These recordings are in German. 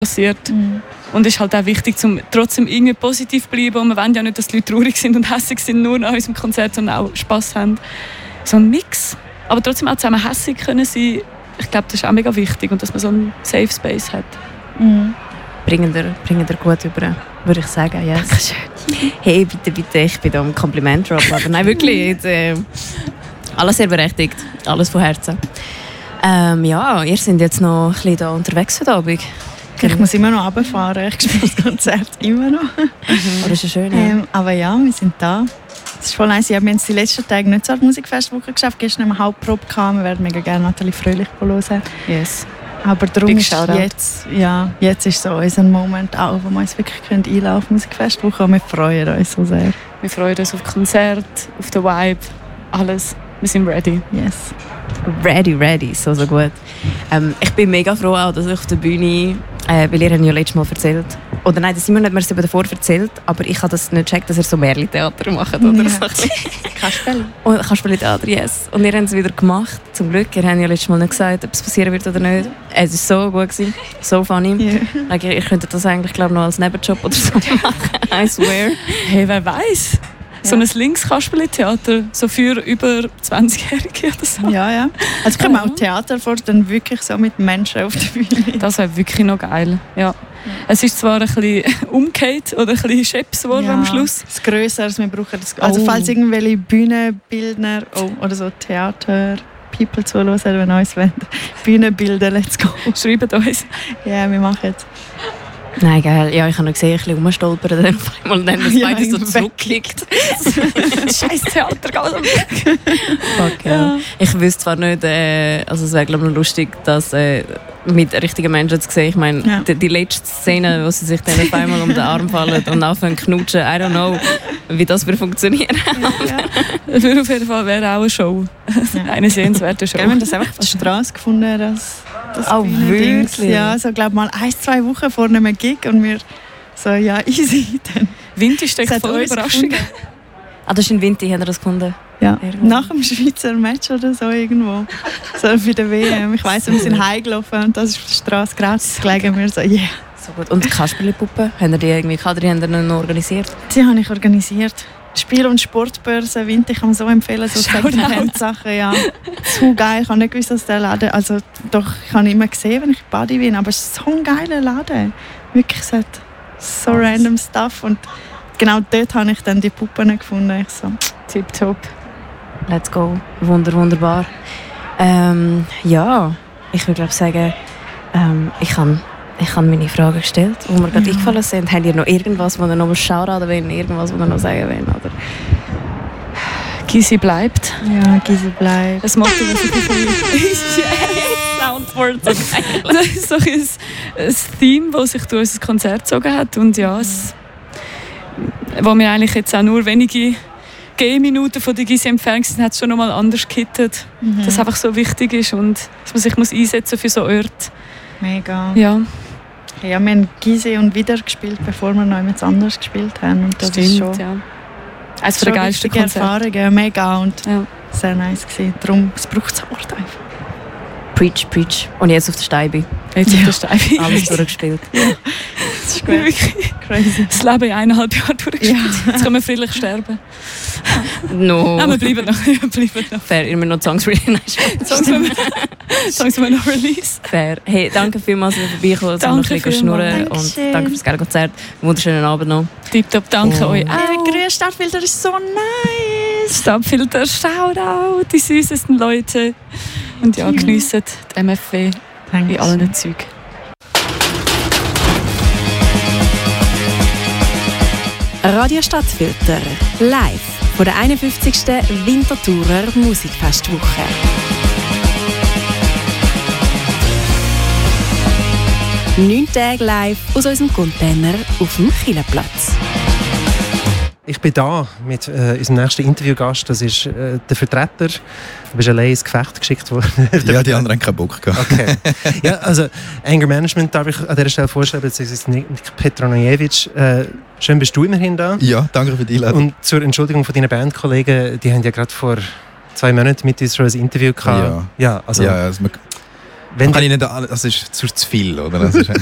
passiert. Und es ist halt auch wichtig, trotzdem irgendwie positiv zu bleiben. Und wir wollen ja nicht, dass die Leute traurig sind und hässig sind, nur an unserem Konzert, sondern auch Spass haben. So ein Mix. Aber trotzdem auch zusammen hässig können sein. Ich glaube, das ist auch mega wichtig. Und dass man so einen Safe Space hat. Bringen ihr gut über, würde ich sagen. Yes. Dankeschön. Hey, bitte, ich bin da am Kompliment drop. Aber nein, wirklich. Alles sehr berechtigt. Alles von Herzen. Ja, ihr seid jetzt noch ein bisschen da unterwegs heute Abend. Ich muss immer noch runterfahren. Ich spiele das Konzert immer noch. Das ist schön. Ja. Aber ja, wir sind da. Es ist voll nice. Wir haben jetzt die letzten Tage nicht so eine Musikfestwoche geschafft. Gestern haben wir Hauptprobe gehabt. Wir werden mega gerne Nathalie Fröhlich hören. Yes. Aber darum ist jetzt ist so unser Moment auch, wo wir uns wirklich einladen können auf Musikfestwoche. Und wir freuen uns so sehr. Wir freuen uns auf Konzert, auf den Vibe, alles. Wir sind ready. Yes. Ready. So gut. Ich bin mega froh auch, dass ich auf der Bühne, weil ihr habt ja letztes Mal erzählt, oder nein, das Simon hat mir es davor erzählt, aber ich habe das nicht gecheckt, dass ihr so Märchen-Theater macht, oder so. Kasperli-Theater, yes. Und ihr habt es wieder gemacht, zum Glück. Ihr habt ja letztes Mal nicht gesagt, ob es passieren wird oder nicht. Es war so gut gewesen, so funny. Yeah. Ihr könntet das eigentlich, glaube ich, noch als Nebenjob oder so machen, I swear. Hey, wer weiß? So ein Links-Kasperli-Theater, so für über 20-Jährige oder so. Ja. Also können wir auch Theater vor, dann wirklich so mit Menschen auf der Bühne. Das wäre wirklich noch geil, ja. Es ist zwar ein bisschen umgekehrt oder ein bisschen scheps geworden am Schluss. Das Grösseres, wir brauchen das. Also falls irgendwelche Bühnenbildner oder so Theater-People zuhören, wenn uns wollen, Bühnenbilder, let's go. Schreibt uns. Ja, wir machen es. Nein, geil. Ja, ich habe noch gesehen, ein bisschen rumstolpern, dann auf einmal dann das beides so zurückliegt. Scheiß Theater, ganz am Weg. Fuck, ja. Ich wüsste zwar nicht, also es wäre glaube ich lustig, das mit richtigen Menschen zu sehen. Ich meine, die letzte Szene, wo sie sich dann auf einmal um den Arm fallen und anfangen zu knutschen, I don't know, wie das würde funktionieren. Auf jeden Fall wäre auch eine Show. Eine sehenswerte Show. Wir haben das einfach auf der Straße gefunden, das wirklich? Ja, so glaube mal 1-2 Wochen vor einem Gig und wir so, ja, easy. Dann Winti steckt voll Überraschung. Das ist in Winti, haben wir das gefunden? Ja, nach dem Schweizer Match oder so irgendwo. So für die WM. Ich weiss, wir sind heimgelaufen und das ist auf der Straße gratis gelegen. Wir so, yeah. So gut. Und die Kasperli-Puppe, haben die irgendwie die haben die noch organisiert? Die habe ich organisiert. Spiel- und Sportbörse, Winter, ich kann so empfehlen, so Secondhand-Sachen, ja. Zu geil, ich habe nicht gewusst, dass der Laden, also doch, ich habe ihn immer gesehen, wenn ich in Badi bin, aber es ist so ein geiler Laden. Wirklich, es hat so random Stuff und genau dort habe ich dann die Puppen gefunden. Ich so, tipptopp. Let's go. Wunderbar. Ja, ich würde glaube sagen, ich habe meine Fragen gestellt, die mir gerade eingefallen sind. Habt ihr noch irgendwas, wo ihr noch Shoutout wollt, irgendwas, was ihr noch sagen wollt? Oder? Gysi bleibt. Ja, Gysi bleibt. Das Motto, was ich yes, Soundboard. Das ist so ein Theme, das sich durch unser Konzert gezogen hat. Und ja, wo wir eigentlich jetzt auch nur wenige Gehminuten von der Gysi entfernt sind, hat es schon noch mal anders gehittet. Dass es einfach so wichtig ist und dass man sich einsetzen muss für so Orte. Mega. Ja. Ja, wir haben Gysi und wieder gespielt, bevor wir noch jemand anders gespielt haben. Und das stimmt, ist schon, ja. Eines der geilsten Konzerte. Erfahrungen, mega und sehr nice gewesen. Darum, es braucht so Ort einfach. Preach. Und jetzt auf der Steibe. Alles durchgespielt. Ja. Das ist wirklich crazy. Das Leben in 1,5 Jahren durchgespielt. Ja. Jetzt können wir friedlich sterben. No. Nein, wir bleiben noch. Fair, immer noch Songs release. Songs wir noch release. Fair. Hey, danke vielmals für vorbeikommen. Danke noch ein bisschen schnurren und danke fürs geile Konzert. Wunderschönen Abend noch. Tipptopp, danke euch auch. Der grüne Stadtfilter ist so nice. Stadtfilter, Shoutout, die süßesten Leute. Und ja, geniessen die MFW in allen Zügen. Radio Stadtfilter, live von der 51. Winterthurer Musikfestwoche. 9 Tage live aus unserem Container auf dem Kielerplatz. Ich bin da mit unserem nächsten Interviewgast. Das ist der Vertreter. Du bist allein ins Gefecht geschickt worden. Ja, die anderen haben keinen Bock gehabt. Okay. Ja, also Anger Management darf ich an dieser Stelle vorstellen. Das ist Nik Petronijevic. Schön bist du immerhin da. Ja, danke für die Einladung. Und zur Entschuldigung von deinen Bandkollegen, die haben ja gerade vor 2 Monaten mit uns schon ein Interview gehabt. Ja, also Kann ich nicht, das ist zu viel, oder? Das ist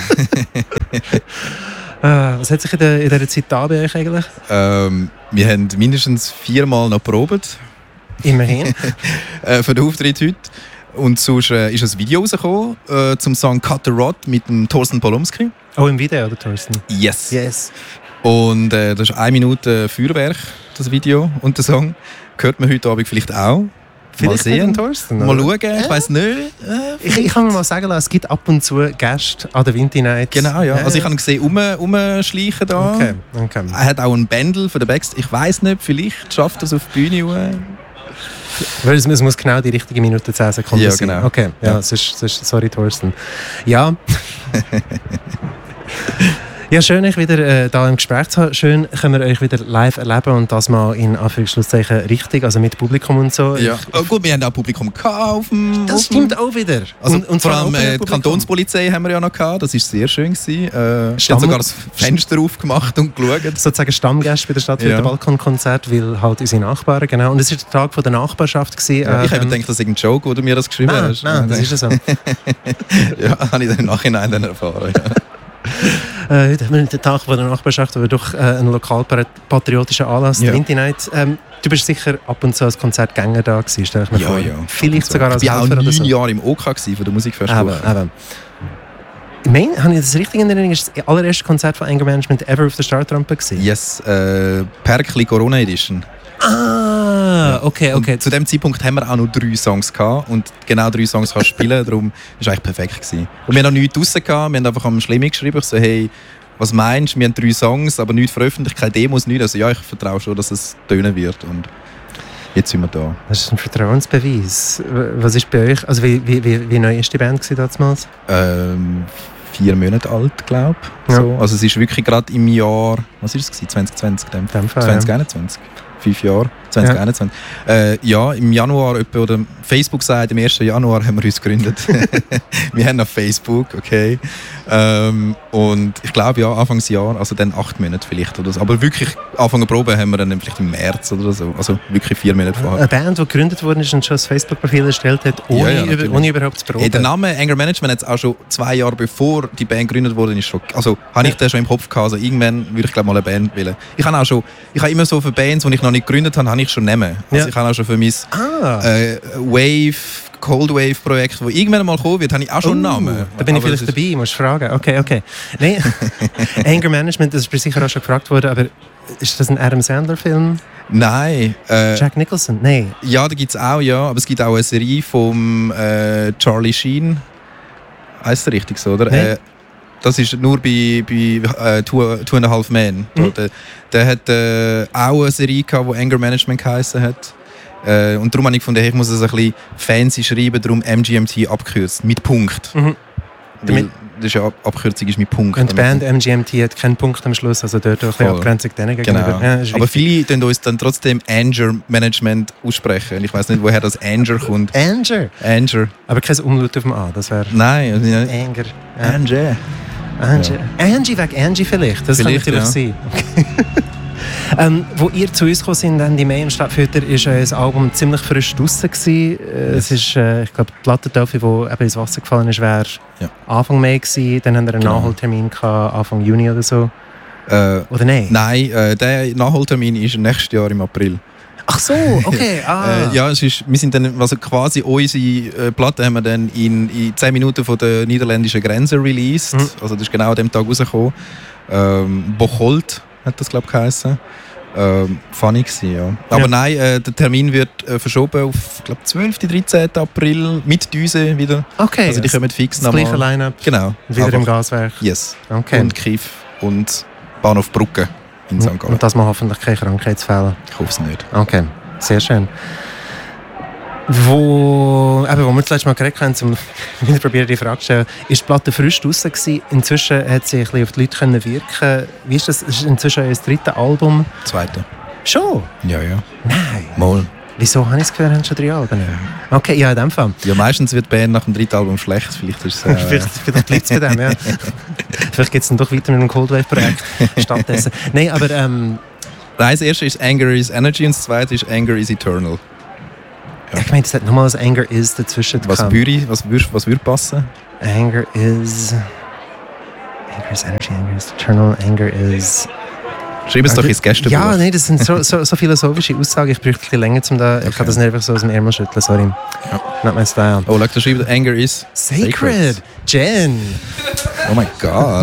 was hat sich in dieser Zeit da bei euch eigentlich? Wir haben mindestens 4 Mal noch probiert. Immerhin. Für den Auftritt heute. Und sonst ist ein Video rausgekommen zum Song Cut the Rod mit dem Thorsten Polomski. Oh, im Video, oder Thorsten? Yes. Und das ist 1 Minute Feuerwerk, das Video und der Song. Hört man heute Abend vielleicht auch. Vielleicht mal sehen. Thorsten, mal schauen, ich weiss nicht. Ich kann mir mal sagen lassen, es gibt ab und zu Gäste an der Winter Night. Genau, ja. Also ich habe ihn gesehen, rumschleichen da. Okay. Er hat auch ein Bändel für den Backstage. Ich weiss nicht, vielleicht schafft er es auf die Bühne. Weil es muss genau die richtige Minute 10 Sekunden ja, sein. Genau. Okay, ja. Sorry Thorsten. Ja. Ja, schön, euch wieder da im Gespräch zu haben. Schön, können wir euch wieder live erleben und das mal in Anführungszeichen richtig, also mit Publikum und so. Ja. Gut, wir haben auch Publikum gehabt. Das stimmt auch wieder. Also und vor allem die Kantonspolizei haben wir ja noch gehabt. Das war sehr schön. Sie haben sogar das Fenster aufgemacht und geschaut. Sozusagen Stammgäste bei der Stadt für ein Balkonkonzert, weil halt unsere Nachbarn, genau. Und es war der Tag von der Nachbarschaft. Ich habe gedacht, das ist ein Joke, wo du mir das geschrieben hast. Nein, das ist so. Ja, habe ich dann im Nachhinein dann erfahren. Ja. Heute haben wir den Tag von der Nachbarschaft, aber doch ein lokalpatriotischer Anlass, die Winter Night. Du bist sicher ab und zu als Konzertgänger da gewesen, stelle ich mir vor. Ja. Vielleicht sogar als Helfer oder so. Ich war auch 9 Jahre im OK von der Musikfestwoche. Eben. Habe ich das richtig in Erinnerung? Ist das allererste Konzert von Anger Management ever auf der Startrampe gewesen? Yes, Perkli Corona Edition. Okay. Und zu dem Zeitpunkt haben wir auch noch 3 Songs gehabt und genau 3 Songs kannst du spielen, darum war es eigentlich perfekt gewesen. Und wir haben noch nichts draussen gehabt, wir haben einfach am Schlimmi geschrieben, ich so, hey, was meinst du, wir haben 3 Songs, aber nichts veröffentlicht, keine Demos, nichts, also ja, ich vertraue schon, dass es tönen wird und jetzt sind wir da. Das ist ein Vertrauensbeweis. Was ist bei euch, also wie neu ist die Band damals? 4 Monate alt, glaube ich. So. Also es ist wirklich gerade im Jahr, was war es, 2020, 2021. 5 Jahre, 2021. Ja, im Januar etwa, oder Facebook sagt, im 1. Januar haben wir uns gegründet. Wir haben auf Facebook, okay. Und ich glaube, ja, Anfangsjahr, also dann 8 Monate vielleicht oder so. Aber wirklich, Anfang der Probe haben wir dann vielleicht im März oder so. Also wirklich 4 Monate vorher. Eine Band, die gegründet worden ist und schon das Facebook-Profil erstellt hat, ohne überhaupt zu proben. Der Name Anger Management hat es auch schon 2 Jahre bevor die Band gegründet wurde, ist schon, also habe ich den schon im Kopf gehabt. Also irgendwann würde ich glaube mal eine Band wählen. Ich habe immer so für Bands, die ich noch nicht gegründet habe ich schon nehmen. Also ich habe auch schon für mein Cold Wave Projekt, das irgendwann mal kommen wird, habe ich auch schon einen Namen. Da bin ich vielleicht dabei, musst fragen. Okay. Nein, Anger Management, das ist sicher auch schon gefragt worden, aber ist das ein Adam Sandler Film? Nein. Jack Nicholson? Nein. Ja, da gibt es auch, ja. Aber es gibt auch eine Serie vom Charlie Sheen. Heißt das richtig so, oder? Nee. Das ist nur bei Two and a Half Men. Der hat auch eine Serie gehabt, die Anger Management geheißen hat. Und darum habe ich gefunden, ich muss es ein bisschen fancy schreiben, darum MGMT abkürzt. Mit Punkt. Das ist ja Abkürzung ist mit Punkt. Und die Band MGMT hat keinen Punkt am Schluss, also dort auch eine Abgrenzung denen gegenüber. Genau. Ja, aber viele tun uns dann trotzdem Anger Management aussprechen. Ich weiss nicht, woher das Anger kommt. Anger. Aber kein Umlaut auf dem A, das wäre... Nein. Anger. Anger. Angie wegen Angie vielleicht. Das kann natürlich sein. Wo ihr zu uns gekommen sind, Ende Mai im Stadtfilter, war euer Album ziemlich frisch draussen. Es ist, ich glaube, die Plattentaufe, die eben ins Wasser gefallen ist, wäre Anfang Mai gewesen. Dann haben wir einen Nachholtermin gehabt, Anfang Juni oder so. Oder nein? Nein, der Nachholtermin ist nächstes Jahr im April. Ach so, okay. Ja, wir sind dann, also quasi unsere Platte haben wir dann in 10 Minuten von der niederländischen Grenze released. Also das ist genau an dem Tag rausgekommen. Bocholt hat das, glaube ich, geheißen. Funny gewesen, ja. Aber nein, der Termin wird verschoben auf, glaube 12. 13. April mit Düse wieder. Okay. Also die kommen fix nochmal. Das gleiche Line-Up. Genau. Wieder im Gaswerk. Yes. Okay. Und Kief und Bahnhof Brugge in St. Gallen. Und das mal hoffentlich keine Krankheitsfälle. Ich hoffe es nicht. Okay, sehr schön. Wo wir das letzte Mal geredet haben, um wieder probieren, die Frage zu stellen, ist die Platte frisch draussen gewesen? Inzwischen hat sie ein bisschen auf die Leute wirken. Wie ist das? Ist inzwischen euer 3. Album? 2. Schon? Ja. Nein. Mal. Wieso habe ich das Gefühl, haben schon 3 Alben? Okay, ja, in dem Fall. Ja, meistens wird die Band nach dem 3. Album schlecht. Vielleicht ist es... vielleicht bleibt es bei dem, ja. Vielleicht geht es dann doch weiter mit dem Cold Wave Projekt stattdessen. Nein, aber... Das erste ist Anger is Energy und das zweite ist Anger is Eternal. Ja. Ich meine, es hat nochmal das Anger Is dazwischen. Was würde passen? Anger is energy, anger is eternal, anger is... Schreib es doch ins Gästebuch. Ja, nein, das sind so philosophische Aussagen. Ich brauche ein bisschen länger, ich kann das nicht einfach so aus dem Ärmel schütteln, sorry. Ja. Not my style. Oh, da schreibt Anger is sacred. Jen! Oh my God.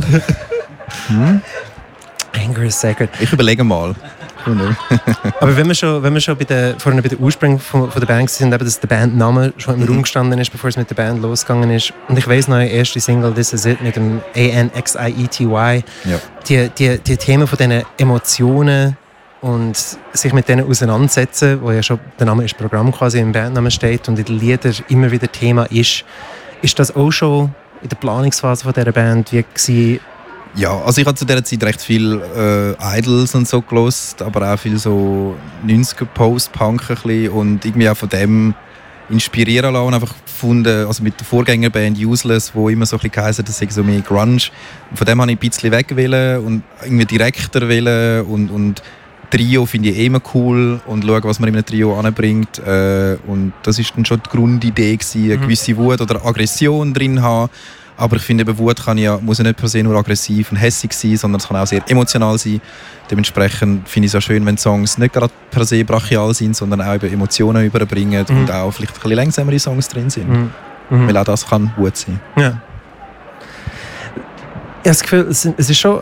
Anger is sacred. Ich überlege mal. Aber wenn wir schon vorhin bei den Ursprüngen von der Band sind, eben, dass der Bandname schon im Raum gestanden ist, bevor es mit der Band losgegangen ist. Und ich weiss noch, die erste Single «This Is It» mit dem ANXIETY. Ja. Die Themen von diesen Emotionen und sich mit denen auseinandersetzen, wo ja schon der Name ist Programm quasi im Bandnamen steht und in den Liedern immer wieder Thema ist. Ist das auch schon in der Planungsphase von dieser Band wie gewesen? Ja, also ich habe zu dieser Zeit recht viel Idols und so gehört, aber auch viel so 90er Post-Punk ein bisschen und irgendwie auch von dem inspirieren lassen und einfach gefunden, also mit der Vorgängerband Useless, wo immer so ein bisschen geheißen hat, das sei so mehr Grunge. Und von dem habe ich ein bisschen weg und irgendwie direkter und Trio finde ich immer cool und schauen, was man in einem Trio anbringt. Und das ist dann schon die Grundidee gewesen, eine gewisse Wut oder Aggression drin haben. Aber ich finde, eben Wut muss ja nicht per se nur aggressiv und hässig sein, sondern es kann auch sehr emotional sein. Dementsprechend finde ich es auch schön, wenn Songs nicht gerade per se brachial sind, sondern auch eben Emotionen überbringen und auch vielleicht ein bisschen langsamere Songs drin sind. Weil auch das kann Wut sein. Ja. Ich habe das Gefühl, es ist schon...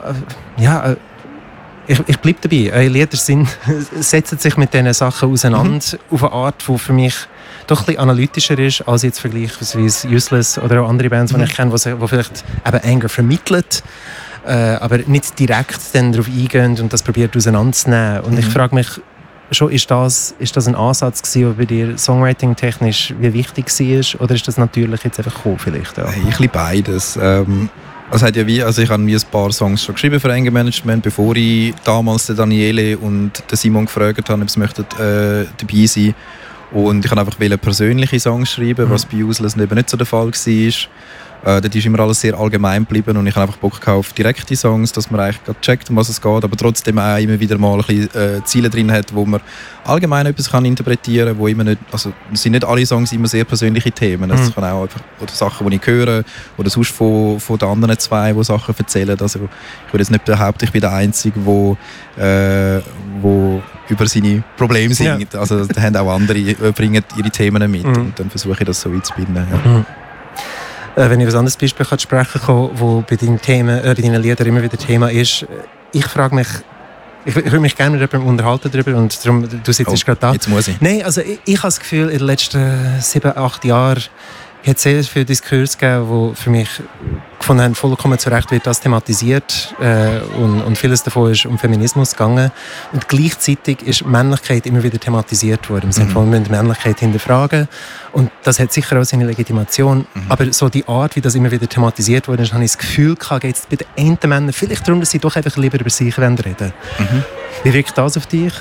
Ich bleibe dabei. Eure Lieder setzen sich mit diesen Sachen auseinander auf eine Art, die für mich doch ein bisschen analytischer ist, als jetzt vergleichsweise Useless oder auch andere Bands, die ich kenne, die vielleicht eben Anger vermitteln, aber nicht direkt dann darauf eingehen und das probiert auseinanderzunehmen. Und ich frage mich schon, ist das ein Ansatz gewesen, der bei dir songwriting-technisch wie wichtig war, oder ist das natürlich jetzt einfach gekommen vielleicht? Ja? Hey, ich liebe beides. Ich habe ein paar Songs schon geschrieben für Anger Management, bevor ich damals den Daniele und den Simon gefragt habe, ob sie möchten, dabei sein. Und ich wollte einfach persönliche Songs schreiben, was bei Useless eben nicht so der Fall war. Dort ist immer alles sehr allgemein geblieben und ich habe einfach Bock auf direkte Songs, dass man eigentlich gerade checkt, um was es geht, aber trotzdem auch immer wieder mal ein bisschen Ziele drin hat, wo man allgemein etwas kann interpretieren kann, wo immer nicht, also es sind nicht alle Songs immer sehr persönliche Themen, es kann auch einfach oder Sachen, die ich höre oder sonst von den anderen zwei, die Sachen erzählen. Also ich würde jetzt nicht behaupten, ich bin der Einzige, der über seine Probleme singt. Ja. Also da haben auch andere, bringen ihre Themen mit und dann versuche ich das so einzubinden. Ja. Wenn ich ein anderes Beispiel sprechen kann, wo bei deinen Liedern immer wieder Thema ist, ich frage mich, ich würde mich gerne mit jemandem unterhalten darüber und darum, du sitzt gerade da. Jetzt muss ich. Nein, also ich habe das Gefühl, in den letzten 7-8 Jahren hat es sehr viele Diskurse gegeben, die für mich gefunden haben, vollkommen zu Recht wird das thematisiert und vieles davon ist um Feminismus gegangen. Und gleichzeitig ist Männlichkeit immer wieder thematisiert worden. Im Sinne von, wir müssen Männlichkeit hinterfragen. Und das hat sicher auch seine Legitimation. Aber so die Art, wie das immer wieder thematisiert wurde, habe ich das Gefühl gehabt, geht es bei den einen Männern vielleicht darum, dass sie doch einfach lieber über sich reden wollen. Wie wirkt das auf dich?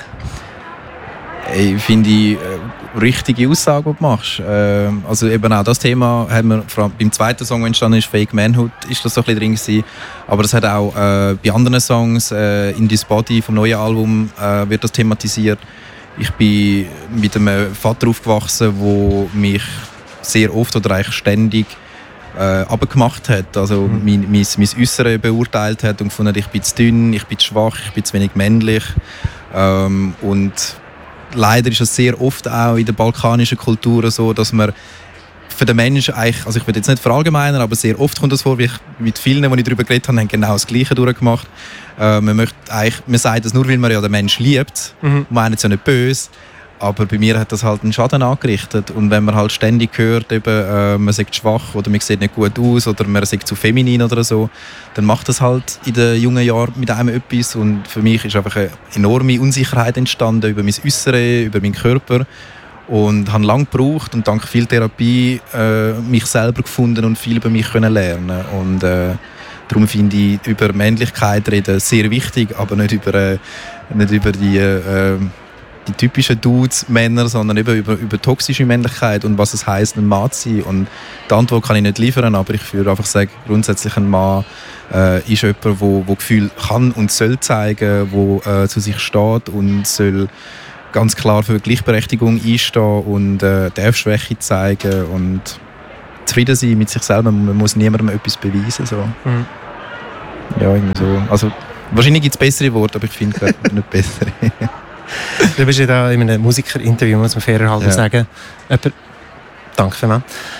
Ich finde richtige Aussage, die du machst. Also eben auch das Thema haben wir vor allem beim zweiten Song, der entstanden ist, Fake Manhood, ist das so ein bisschen drin gewesen. Aber es hat auch bei anderen Songs, In This Body vom neuen Album, wird das thematisiert. Ich bin mit einem Vater aufgewachsen, der mich sehr oft oder eigentlich ständig abgemacht hat. Also mein Äußeres beurteilt hat und gefunden hat, ich bin zu dünn, ich bin zu schwach, ich bin zu wenig männlich. Und leider ist es sehr oft auch in der balkanischen Kultur so, dass man für den Menschen eigentlich, also ich will jetzt nicht verallgemeinern, aber sehr oft kommt das vor, wie ich mit vielen, die ich darüber geredet habe, haben genau das Gleiche durchgemacht. Man sagt das nur, weil man ja den Menschen liebt. Man meint es ja nicht böse. Aber bei mir hat das halt einen Schaden angerichtet. Und wenn man halt ständig hört, eben, man sagt schwach oder man sieht nicht gut aus oder man sagt zu feminin oder so, dann macht das halt in den jungen Jahren mit einem etwas. Und für mich ist einfach eine enorme Unsicherheit entstanden über mein Äußeres, über meinen Körper. Und habe lange gebraucht und dank viel Therapie mich selber gefunden und viel über mich lernen. Und darum finde ich über Männlichkeit reden sehr wichtig, aber nicht über die typischen Dudes, Männer, sondern über toxische Männlichkeit und was es heisst, ein Mann zu sein. Und die Antwort kann ich nicht liefern, aber ich würde einfach sagen, grundsätzlich ein Mann ist jemand, der Gefühl kann und soll zeigen, der zu sich steht und soll ganz klar für Gleichberechtigung einstehen und darf Schwäche zeigen und zufrieden sein mit sich selber. Man muss niemandem etwas beweisen. So. Mhm. Ja, irgendwie so. Also, wahrscheinlich gibt es bessere Worte, aber ich finde gerade nicht bessere. Du bist ja da in einem Musikerinterview, muss man fairerhalber sagen. Danke vielmals.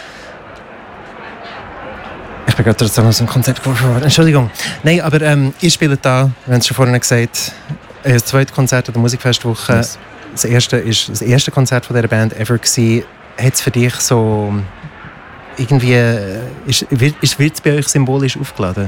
Ich bin gerade trotzdem aus dem Konzept geworden. Entschuldigung. Nein, aber ihr spielt da, wir haben es schon vorhin gesagt, das zweite Konzert der Musikfestwoche. Yes. Das erste ist das erste Konzert von dieser Band ever gewesen. Hat es für dich so irgendwie, wird es bei euch symbolisch aufgeladen?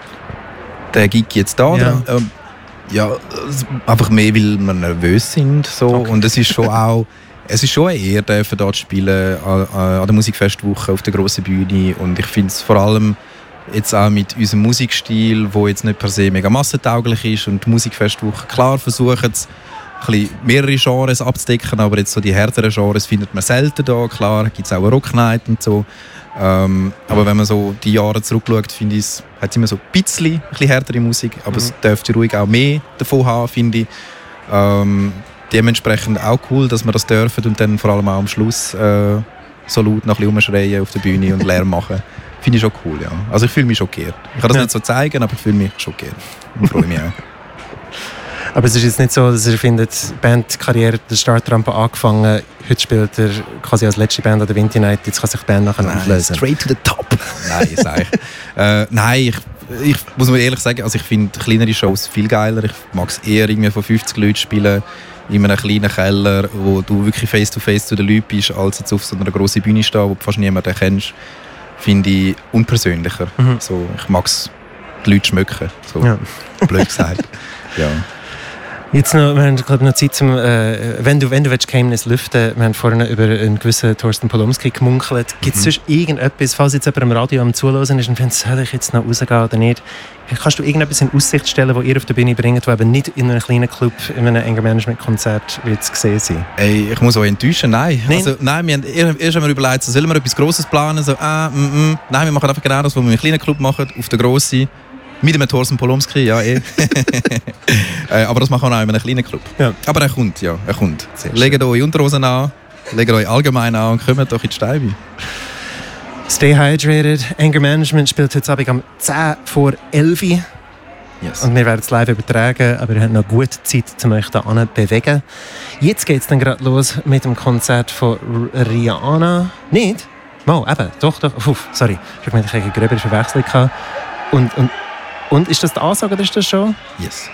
Der Gig jetzt da? Ja. Ja, einfach mehr, weil wir nervös sind. So. Okay. Und es ist schon auch, es ist schon eine Ehre, dürfen dort spielen an der Musikfestwoche auf der grossen Bühne. Und ich finde es vor allem jetzt auch mit unserem Musikstil, der jetzt nicht per se mega massentauglich ist, und die Musikfestwoche, klar versuchen es, mehrere Genres abzudecken, aber jetzt so die härteren Genres findet man selten da. Klar, gibt es auch eine Rocknight und so. Aber wenn man so die Jahre zurückschaut, finde ich, hat es immer so ein bisschen härtere Musik, aber es dürfte ruhig auch mehr davon haben, finde ich. Dementsprechend auch cool, dass wir das dürfen und dann vor allem auch am Schluss so laut noch ein bisschen rumschreien auf der Bühne und Lärm machen. Finde ich schon cool, ja. Also ich fühle mich schockiert. Ich kann das nicht so zeigen, aber ich fühle mich schockiert und freue mich auch. Aber es ist jetzt nicht so, dass ihr findet, die Bandkarriere der Startrampe angefangen, heute spielt er quasi als letzte Band an der Winter Night, jetzt kann sich die Band nachher auflösen. Straight to the top. Nein, sage ich. Nein, ich muss mir ehrlich sagen, also ich finde kleinere Shows viel geiler. Ich mag es eher irgendwie von 50 Leuten spielen, in einem kleinen Keller, wo du wirklich face-to-face zu den Leuten bist, als jetzt auf so einer grossen Bühne stehen, wo du fast niemanden kennst. Finde ich unpersönlicher. So, ich mag es, die Leute schmücken. So, blöd gesagt. Ja. Jetzt noch, wir haben glaube noch Zeit zum, wenn du Geheimnis lüften, wir haben vorhin über einen gewissen Thorsten Polomski gemunkelt. Gibt es sonst irgendetwas, falls jetzt jemand am Radio am Zuhören ist und findet, soll ich jetzt noch rausgehen oder nicht? Kannst du irgendetwas in Aussicht stellen, das ihr auf der Bühne bringt, das eben nicht in einem kleinen Club, in einem Anger-Management-Konzert wird gesehen sein? Ey, ich muss euch enttäuschen, nein. Also, nein, erst haben wir überlegt, sollen wir etwas Grosses planen? So, nein, wir machen einfach genau das, was wir im kleinen Club machen, auf der grossen. Mit dem Thorsten Polomski, ja aber das machen wir auch in einem kleinen Club. Ja. Aber er kommt, ja, er kommt. Legt euch Unterhosen an, legt euch allgemein an und kommt doch in die Steibe. Stay hydrated. Anger Management spielt heute Abend um 10 vor 11 Uhr. Yes. Und wir werden es live übertragen, aber wir haben noch gute Zeit, um euch da zu bewegen. Jetzt geht es dann gerade los mit dem Konzert von Rihanna. Nicht? Mal, eben, doch. Sorry, ich habe eine gröbere Verwechslung gehabt. Und ist das die Ansage oder ist das schon? Yes.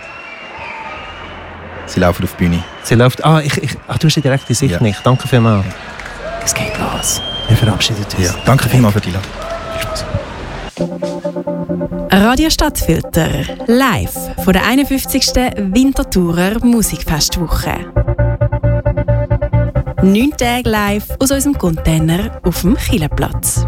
Sie laufen auf die Bühne. Sie läuft. Du hast die direkte Sicht nicht. Danke vielmals. Es geht los. Wir verabschieden uns. Ja. Danke vielmals für die Einladung. Radio Stadtfilter. Live von der 51. Winterthurer Musikfestwoche. 9 Tage live aus unserem Container auf dem Chilleplatz.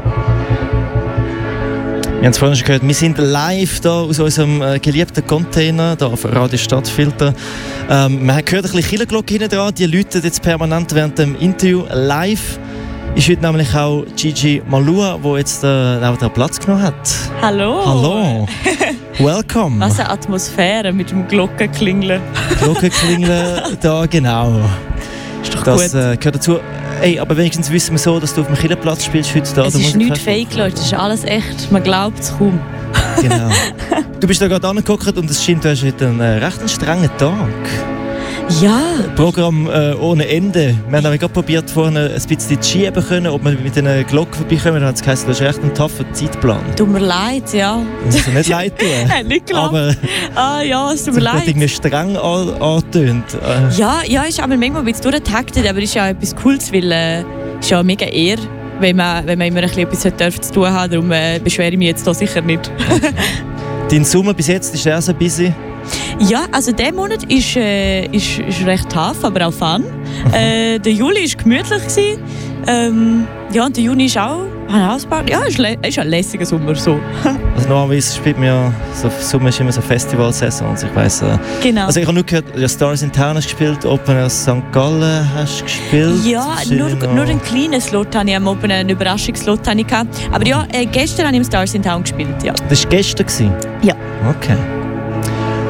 Wir haben es vorhin schon gehört, wir sind live da aus unserem geliebten Container hier auf Radio Stadtfilter. Man hat gehört, ein bisschen Killerglocke hinten dran, die läuten jetzt permanent während dem Interview live. Ist heute nämlich auch Gigi Malua, die jetzt neben der Platz genommen hat. Hallo! Hallo! Welcome! Was eine Atmosphäre mit dem Glockenklingeln. Glockenklingeln, da genau. Ist doch das gut. Gehört dazu. Ey, aber wenigstens wissen wir so, dass du auf dem Killerplatz spielst heute da. Es ist nichts fake, Leute. Es ist alles echt. Man glaubt es kaum. Genau. Du bist da gerade angeguckt und es scheint, du hast heute einen recht strengen Tag. Ja. Programm ohne Ende. Wir haben gerade probiert, vorhin ein bisschen zu schieben können, ob wir mit den Glocken vorbeikommen. Dann hat es geheißen, das ist echt ein tougher Zeitplan. Tut mir leid, ja. Das muss nicht leid tun. Nicht geklappt. Aber ja, es tut mir leid. irgendwie streng angetönt. Ja, ist aber manchmal ein bisschen durchgetaktet, aber ist ja etwas Cooles, weil ist ja mega eher, wenn man immer ein bisschen etwas zu tun hat. Darum beschwere ich mich jetzt da sicher nicht. Okay. Dein Sommer bis jetzt ist der so busy? Ja, also dieser Monat ist recht tough, aber auch fun. Der Juli war gemütlich. Ja, und der Juni ist auch ein ja, ist ein lässiger Sommer. So. Also normalerweise spielt man ja, so Sommer ist immer so Festivalsaison. Also ich weiss, genau. Also ich habe nur gehört, ja, Stars in Town hast gespielt, Open Air St. Gallen hast gespielt. Ja, nur einen kleinen Slot hatte ich am Open, einen Überraschungslot hatte ich gehabt. Aber ja, gestern habe ich im Stars in Town gespielt. Ja. Das war gestern? Ja. Okay.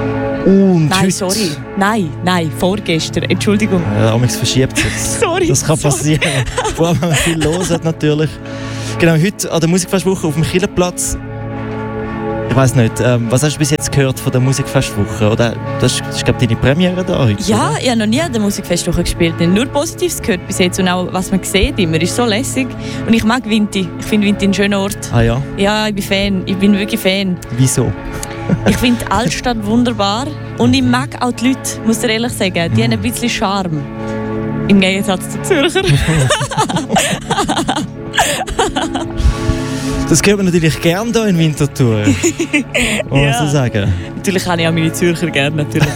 Und Nein, heute, sorry. Nein, vorgestern. Entschuldigung. Ja, amigs verschiebt sich. Sorry. Das kann passieren. Vor allem, wenn man viel los hat, natürlich. Genau, heute an der Musikfestwoche auf dem Killerplatz. Ich weiss nicht, was hast du bis jetzt gehört von der Musikfestwoche? Oder das ist glaube ich, deine Premiere da heute? Ja, ich habe noch nie an der Musikfestwoche gespielt. Ich habe nur Positives gehört bis jetzt. Und auch, was man sieht immer, ist so lässig. Und ich mag Vinti. Ich finde Vinti einen schönen Ort. Ah ja? Ja, ich bin Fan. Ich bin wirklich Fan. Wieso? Ich finde die Altstadt wunderbar. Und ich mag auch die Leute, muss ich ehrlich sagen. Die haben ein bisschen Charme. Im Gegensatz zu Zürcher. Das hört man natürlich gerne hier in Winterthur. Muss man so sagen. Natürlich habe ich auch meine Zürcher gerne. Natürlich.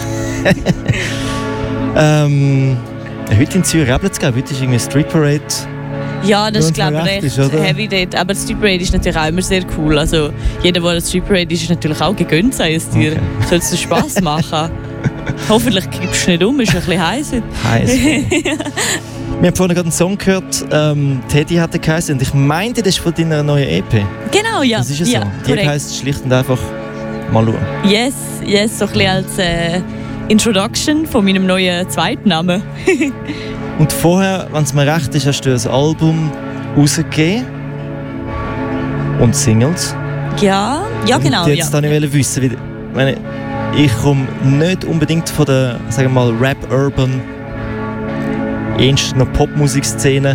Heute in Zürich eben zu geben. Heute ist irgendwie Street Parade. Ja, das ist glaube ich recht recht ist, oder? heavy dort. Aber die Street Parade ist natürlich auch immer sehr cool. Also jeder, der eine Street Parade ist natürlich auch gegönnt, sei es dir. Okay. Soll es dir Spass machen? Hoffentlich kippst du nicht um, ist ein bisschen heiß heute. Heiß. Wir haben vorhin gerade einen Song gehört, Teddy hat er geheißen. Und ich meinte, das ist von deiner neuen EP. Genau, ja. Das ist ja so. Ja, Die korrekt. heisst schlicht und einfach «Mal schauen». Yes, so ein bisschen als Introduction von meinem neuen Zweitnamen. Und vorher, wenn es mir recht ist, hast du ein Album rausgegeben. Und Singles. Ja, genau. Und jetzt wollte ich wissen, wie, ich komme nicht unbedingt von der, sagen wir mal, Rap-Urban, eher noch Popmusikszene.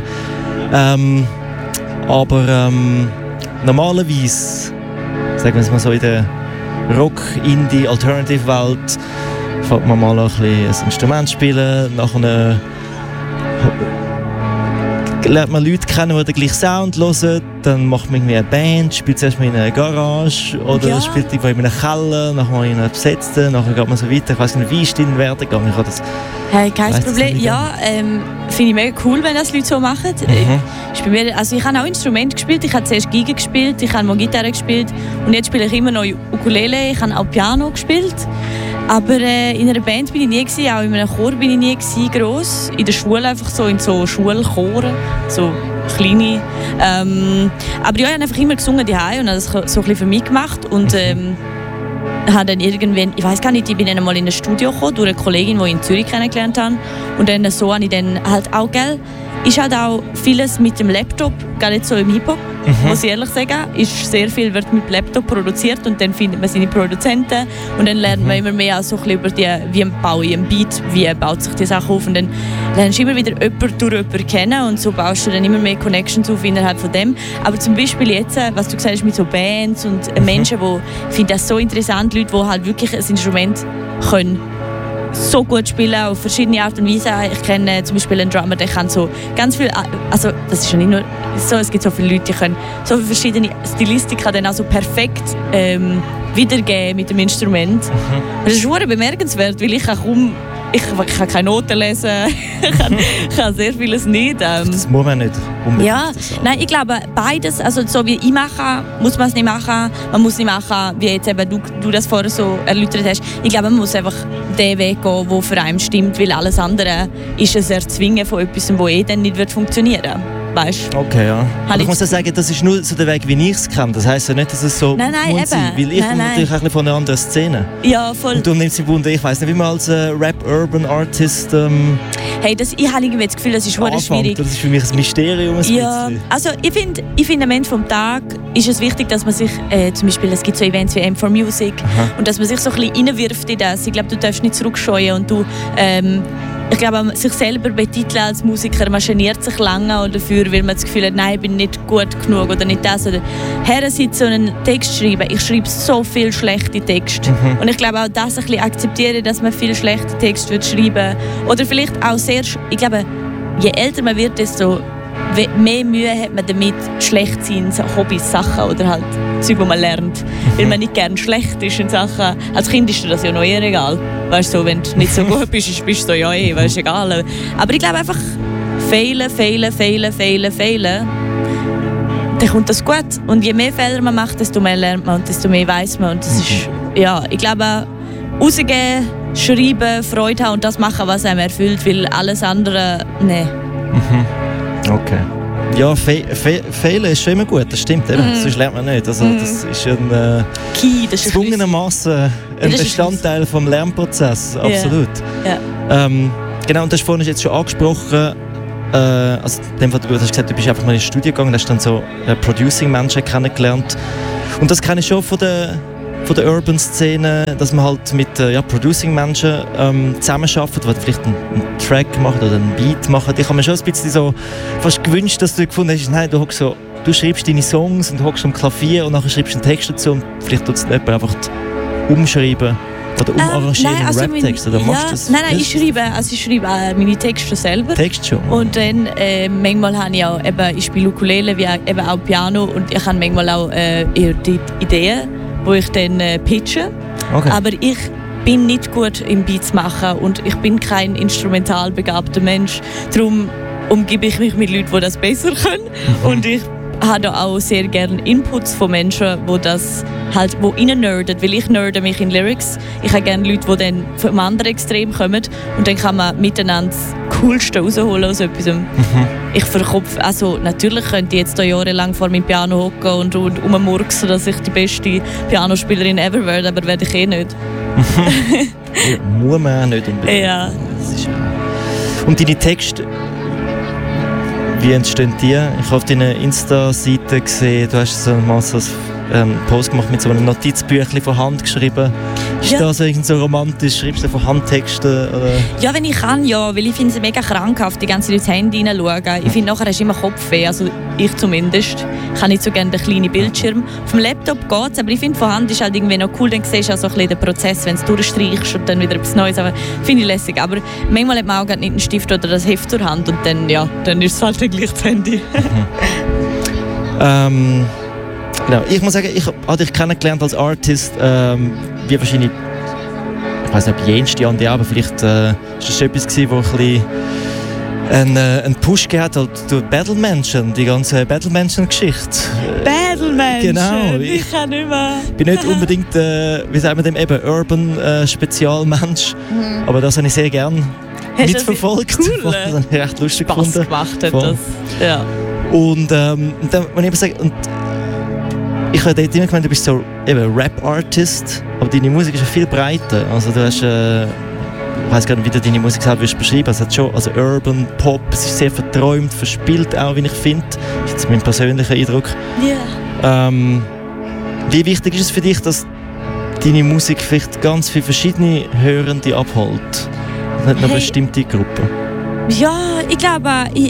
Aber normalerweise, sagen wir es mal so, in der Rock-, Indie-, Alternative-Welt fängt man mal ein bisschen ein Instrument spielen, nachher lernt man Leute kennen, die den gleichen Sound hören, dann macht man irgendwie eine Band, spielt zuerst mal in einer Garage oder spielt irgendwo in einem Keller, nachher in einer besetzten, nachher geht man so weiter. Ich weiss nicht, wie ist dein Werdegang? Ich habe das Hey, kein Problem. Ja, finde ich mega cool, wenn das Leute so machen. Ich habe auch Instrumente gespielt. Ich habe zuerst Geige gespielt, ich habe mal Gitarre gespielt und jetzt spiele ich immer noch Ukulele. Ich habe auch Piano gespielt. Aber in einer Band bin ich nie gewesen, auch in einem Chor bin ich nie gewesen, gross. In der Schule einfach so, in so Schulchoren, so kleine. Aber ja, ich habe einfach immer gesungen daheim und habe das so ein bisschen für mich gemacht und habe dann irgendwann, ich weiß gar nicht, ich bin dann mal in ein Studio gekommen durch eine Kollegin, die ich in Zürich kennengelernt habe und dann so habe ich dann halt auch, gell, ist halt auch vieles mit dem Laptop, gar nicht so im Hip-Hop, muss ich ehrlich sagen, ist sehr viel wird mit Laptop produziert und dann findet man seine Produzenten und dann lernt man immer mehr auch so ein bisschen über die, wie baue ich einen Beat, wie baut sich die Sache auf und dann lernst du immer wieder jemanden durch jemanden kennen und so baust du dann immer mehr Connections auf innerhalb von dem. Aber zum Beispiel jetzt, was du gesagt hast mit so Bands und Menschen, die, ich finde das so interessant, Leute, die halt wirklich ein Instrument können so gut spielen, auf verschiedene Art und Weise. Ich kenne zum Beispiel einen Drummer, der kann so ganz viel, also das ist ja nicht nur so, es gibt so viele Leute, die können so viele verschiedene Stilistiken dann auch so perfekt wiedergeben mit dem Instrument. Das ist schon bemerkenswert, weil ich kann keine Noten lesen, ich kann sehr vieles nicht. Das muss man nicht unbedingt. Ja, nein, ich glaube beides, also so wie ich mache, muss man es nicht machen. Man muss nicht machen, wie jetzt eben du das vorher so erläutert hast. Ich glaube, man muss einfach den Weg gehen, der für einen stimmt, weil alles andere ist ein Erzwingen von etwas, das dann nicht funktionieren wird. Weißt? Okay, ja. Aber ich muss ja sagen, das ist nur so der Weg, wie ich es kenne. Das heisst ja nicht, dass es so nein, muss sein. Weil ich komme natürlich auch ein bisschen von einer anderen Szene. Ja, voll. Und du nimmst im Wunder, ich weiss nicht, wie man als Rap-Urban-Artist hey, ich habe irgendwie das Gefühl, das ist schwierig. Das ist für mich ein Mysterium. Ja, also ich finde am Ende des Tages ist es wichtig, dass man sich, zum Beispiel, es gibt so Events wie M4 Music, und dass man sich so ein bisschen reinwirft in das. Ich glaube, du darfst nicht zurückscheuen und du, ich glaube, sich selber betiteln als Musiker, man geniert sich lange dafür, weil man das Gefühl hat, nein, ich bin nicht gut genug oder nicht das. Oder hersitzen und einen Text schreiben. Ich schreibe so viele schlechte Texte. Und ich glaube auch das ein bisschen akzeptieren, dass man viele schlechte Texte wird schreiben. Oder vielleicht auch sehr, ich glaube, je älter man wird, desto mehr Mühe hat man damit, schlecht zu sein, so Hobbys, Sachen oder halt Zeug, die man lernt. Weil man nicht gerne schlecht ist in Sachen. Als Kind ist dir das ja noch eher egal. Weißt du, so, wenn du nicht so gut bist, bist du so, ja weißt du, egal. Aber ich glaube einfach, fehlen, dann kommt das gut. Und je mehr Fehler man macht, desto mehr lernt man und desto mehr weiß man. Und das ist, ja, ich glaube, rausgehen, schreiben, Freude haben und das machen, was einem erfüllt, weil alles andere, nee. Okay. Ja, fehlen ist schon immer gut, das stimmt. Eben. Sonst lernt man nicht. Also, das ist ein gezwungenermaßen ein Bestandteil des Lernprozesses. Absolut. Ja. Genau, und das hast du vorhin jetzt schon angesprochen. Also, in dem Fall, du hast gesagt, du bist einfach mal ins Studio gegangen, hast dann so Producing-Menschen kennengelernt. Und das kenne ich schon von der Urban-Szene, dass man halt mit Producing-Menschen zusammenarbeitet, die vielleicht einen Track machen oder einen Beat machen. Ich habe mir schon ein bisschen so fast gewünscht, dass du gefunden hast, nein, du schreibst deine Songs und hockst am Klavier und nachher schreibst du einen Text dazu und vielleicht tut es jemand einfach umschreiben oder umarrangieren einen Rap-Text. Oder machst du das? Nein, ich schreibe meine Texte selber. Text schon? Und dann manchmal habe ich auch, ich spiele Ukulele, wie eben auch Piano und ich habe manchmal auch eher die Ideen, wo ich dann pitche. Okay. Aber ich bin nicht gut im Beats machen und ich bin kein instrumental begabter Mensch. Darum umgebe ich mich mit Leuten, die das besser können. Und ich habe da auch sehr gerne Inputs von Menschen, die das halt, wo rein nerden, weil ich nerde mich in Lyrics. Ich habe gerne Leute, die dann vom anderen Extrem kommen und dann kann man miteinander das Coolste rausholen aus etwas. Ich verkopfe, also natürlich könnte ich jetzt da jahrelang vor meinem Piano hocken und rummurksen, dass ich die beste Pianospielerin ever werde, aber werde ich eh nicht. Muss man auch nicht unbedingt. Ja. Und deine Texte, wie entstehen die? Ich habe auf deiner Insta-Seite gesehen, du hast mal so einen Post gemacht mit so einem Notizbüchlein von Hand geschrieben. Ist das irgendwie so romantisch? Schreibst du von Handtexte? Oder? Ja, wenn ich kann, ja. Weil ich finde es mega krankhaft, die ganze Zeit ins Handy hineinschauen. Ich finde, nachher hast du immer Kopfweh. Also ich zumindest. Ich habe nicht so gerne den kleinen Bildschirm. Auf dem Laptop geht es, aber ich finde, von Hand ist halt irgendwie noch cool. Dann siehst du auch so ein bisschen den Prozess, wenn du es durchstreichst und dann wieder etwas Neues. Aber finde ich lässig. Aber manchmal hat man auch nicht einen Stift oder das Heft zur Hand und dann ist es halt gleich das Handy. Genau. Ich muss sagen, ich habe dich kennengelernt als Artist, wie wahrscheinlich, ich weiß nicht, ob jenste Jahr, aber vielleicht ist das schon etwas gewesen, wo ein bisschen einen Push gehabt hat durch Battlemenschen, die ganze Battlemenschen-Geschichte. Battlemenschen? Genau. Ich kann nicht mehr. Bin nicht unbedingt, wie sagen wir dem, eben Urban-Spezialmensch, aber das habe ich sehr gern mitverfolgt. Cool. Das habe ich recht lustig Spaß gefunden. Gemacht hat das. Ja. Und dann, wenn ich sage, ich habe dort immer gemeint, du bist so Rap-Artist, aber deine Musik ist ja viel breiter. Also du hast, ich weiss gar nicht, wie du deine Musik selber beschreiben. Es hat schon, also Urban, Pop, es ist sehr verträumt, verspielt auch, wie ich finde. Das ist jetzt mein persönlicher Eindruck. Yeah. Wie wichtig ist es für dich, dass deine Musik vielleicht ganz viele verschiedene Hörende abholt? Nicht nur bestimmte Gruppen? Ja, ich glaube,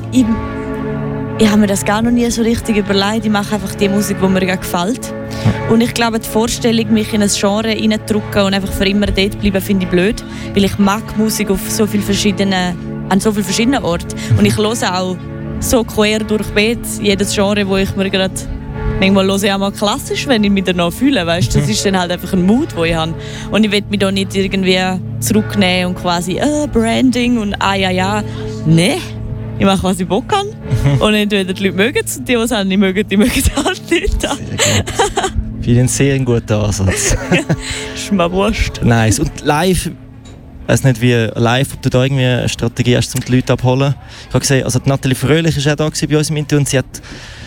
ich habe mir das gar noch nie so richtig überlegt. Ich mache einfach die Musik, die mir gefällt. Und ich glaube, die Vorstellung, mich in ein Genre reindrücken und einfach für immer dort bleiben, finde ich blöd. Weil ich mag Musik an so vielen verschiedenen Orten. Und ich höre auch so quer durch Beat jedes Genre, wo ich mir gerade... Manchmal höre ich auch mal klassisch, wenn ich mich danach fühle. Weißt? Das ist dann halt einfach ein Mood, den ich habe. Und ich will mich da nicht irgendwie zurücknehmen und quasi Branding und ja. Nee. Ich mache, was ich Bock habe. Und entweder die Leute mögen es und die es halt nicht mögen, die mögen es halt nicht. Finde einen sehr guten Ansatz. Ist mir wurscht. Nice. Und live, ich weiß nicht, wie live, ob du da irgendwie eine Strategie hast, um die Leute abzuholen. Ich habe gesehen, also Nathalie Fröhlich war auch da bei uns im Interview und sie hat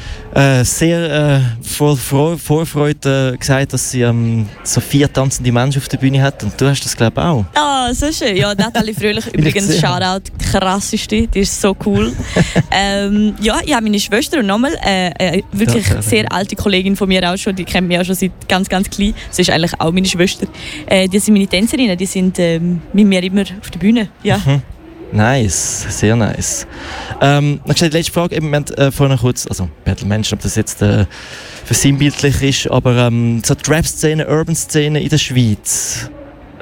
sehr voll Vorfreude gesagt, dass sie so 4 tanzende Menschen auf der Bühne hat. Und du hast das, glaube ich, auch. Ah, so schön. Ja, Nathalie Fröhlich, übrigens, Shoutout, krasseste, die ist so cool. Ja, ich habe meine Schwester und nochmal wirklich sehr alte Kollegin von mir auch schon, die kennt mich auch schon seit ganz, ganz klein. Sie ist eigentlich auch meine Schwester. Die sind meine Tänzerinnen, die sind mit mir immer auf der Bühne. Ja. Nice, sehr nice. Dann die letzte Frage, eben, wir haben vorhin kurz, also Battlemenschen, ob das jetzt versinnbildlich ist, aber so die Rap-Szene, Urban-Szene in der Schweiz,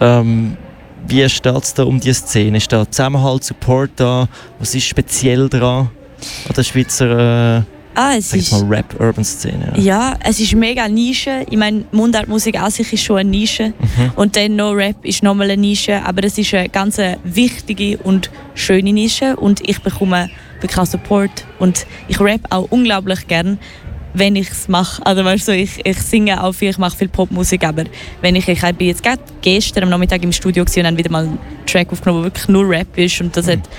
wie steht es da um die Szene? Ist da Zusammenhalt, Support da? Was ist speziell daran an der Schweizer Rap-Urban-Szene? Ja, es ist mega Nische. Ich meine, Mundartmusik an sich ist schon eine Nische. Und dann noch Rap ist nochmal eine Nische. Aber es ist eine ganz wichtige und schöne Nische. Und ich bekomme wirklich auch Support. Und ich rap auch unglaublich gern, wenn ich es mache. Also weißt du, ich singe auch viel, ich mache viel Popmusik. Aber wenn ich bin jetzt gerade gestern am Nachmittag im Studio gewesen und dann wieder mal einen Track aufgenommen, der wirklich nur Rap ist. Und das hat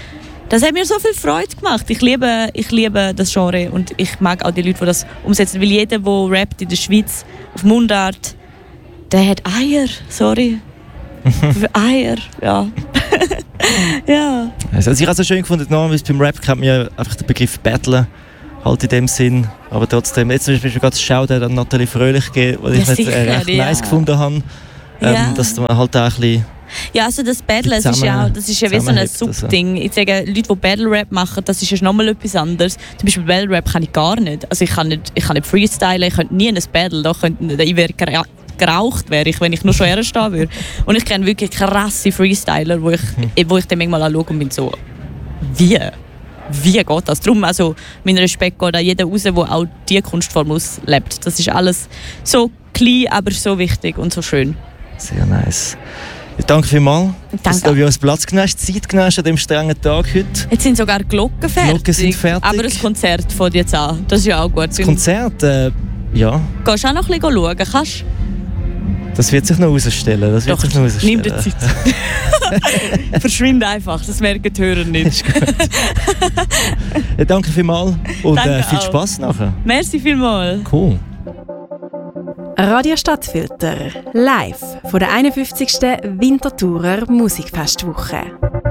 Das hat mir so viel Freude gemacht. Ich liebe das Genre und ich mag auch die Leute, die das umsetzen. Weil jeder, der rappt in der Schweiz auf Mundart, der hat Eier. Sorry. Eier, ja. Ja. Also ich habe es so schön gefunden, normalerweise beim Rap kennt man ja einfach den Begriff Battlen, halt in dem Sinn. Aber trotzdem, jetzt zum Beispiel gerade das Shoutout an Nathalie Fröhlich gegeben, was ich jetzt recht nice gefunden habe. Dass man halt auch ein bisschen... Ja, also das Battle, das ist ja wie so ein Subding. Ich sage, Leute, die Battle-Rap machen, das ist ja nochmal etwas anderes. Zum Beispiel Battle-Rap kann ich gar nicht. Also ich kann nicht freestylen, ich könnte nie in ein Battle. Ich wäre geraucht, wenn ich nur schon herstehen würde. Und ich kenne wirklich krasse Freestyler, wo ich dann manchmal anschaue und bin so, wie geht das? Darum, also mein Respekt geht an jeden raus, der auch diese Kunstform auslebt. Das ist alles so klein, aber so wichtig und so schön. Sehr nice. Danke vielmals, dass du uns Platz genommen hast, Zeit genommen hast an diesem strengen Tag heute. Jetzt sind sogar Glocken fertig. Glocken sind fertig. Aber das Konzert fängt jetzt an. Das ist ja auch gut. Das Konzert, ja. Gehst du auch noch ein bisschen schauen? Kannst? Das wird sich noch herausstellen. Nimm dir Zeit. Verschwinde einfach, das merken die Hörer nicht. Ist gut. Ja, danke vielmals und viel Spass nachher. Merci vielmals. Cool. Radio Stadtfilter, live von der 51. Winterthurer Musikfestwoche.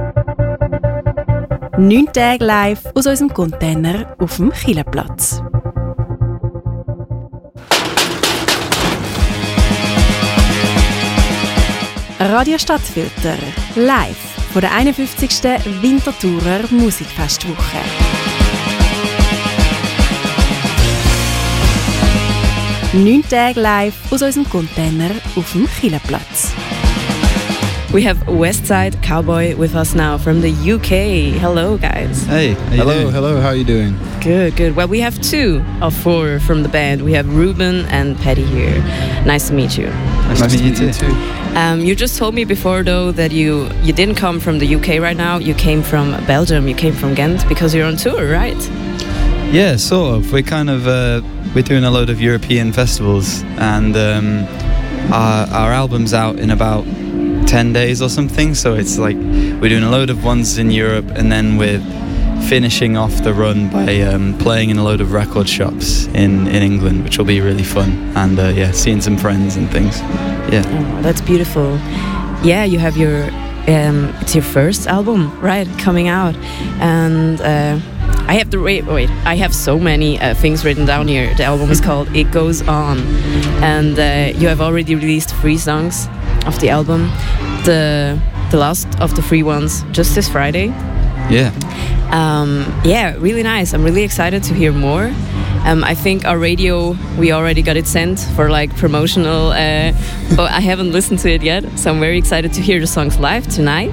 9 Tage live aus unserem Container auf dem Chilleplatz. Radio Stadtfilter, live von der 51. Winterthurer Musikfestwoche. Neun Tage live aus unserem Container auf dem Chilleplatz. We have Westside Cowboy with us now from the UK. Hello, guys. Hey, hello. How are you doing? Good. Well, we have 2 of 4 from the band. We have Ruben and Paddy here. Nice to meet you. Nice to meet you too. You just told me before, though, that you didn't come from the UK right now. You came from Belgium. You came from Ghent because you're on tour, right? Yeah, sort of. We're doing a load of European festivals, and our album's out in about 10 days or something. So it's like we're doing a load of ones in Europe, and then we're finishing off the run by playing in a load of record shops in England, which will be really fun, and seeing some friends and things. Yeah. Oh, that's beautiful. Yeah, you have your it's your first album, right, coming out, and I have to wait. I have so many things written down here. The album is called It Goes On, and you have already released 3 songs of the album. The last of the 3 ones just this Friday. Yeah. Really nice. I'm really excited to hear more. I think our radio, we already got it sent for like promotional, but I haven't listened to it yet. So I'm very excited to hear the songs live tonight.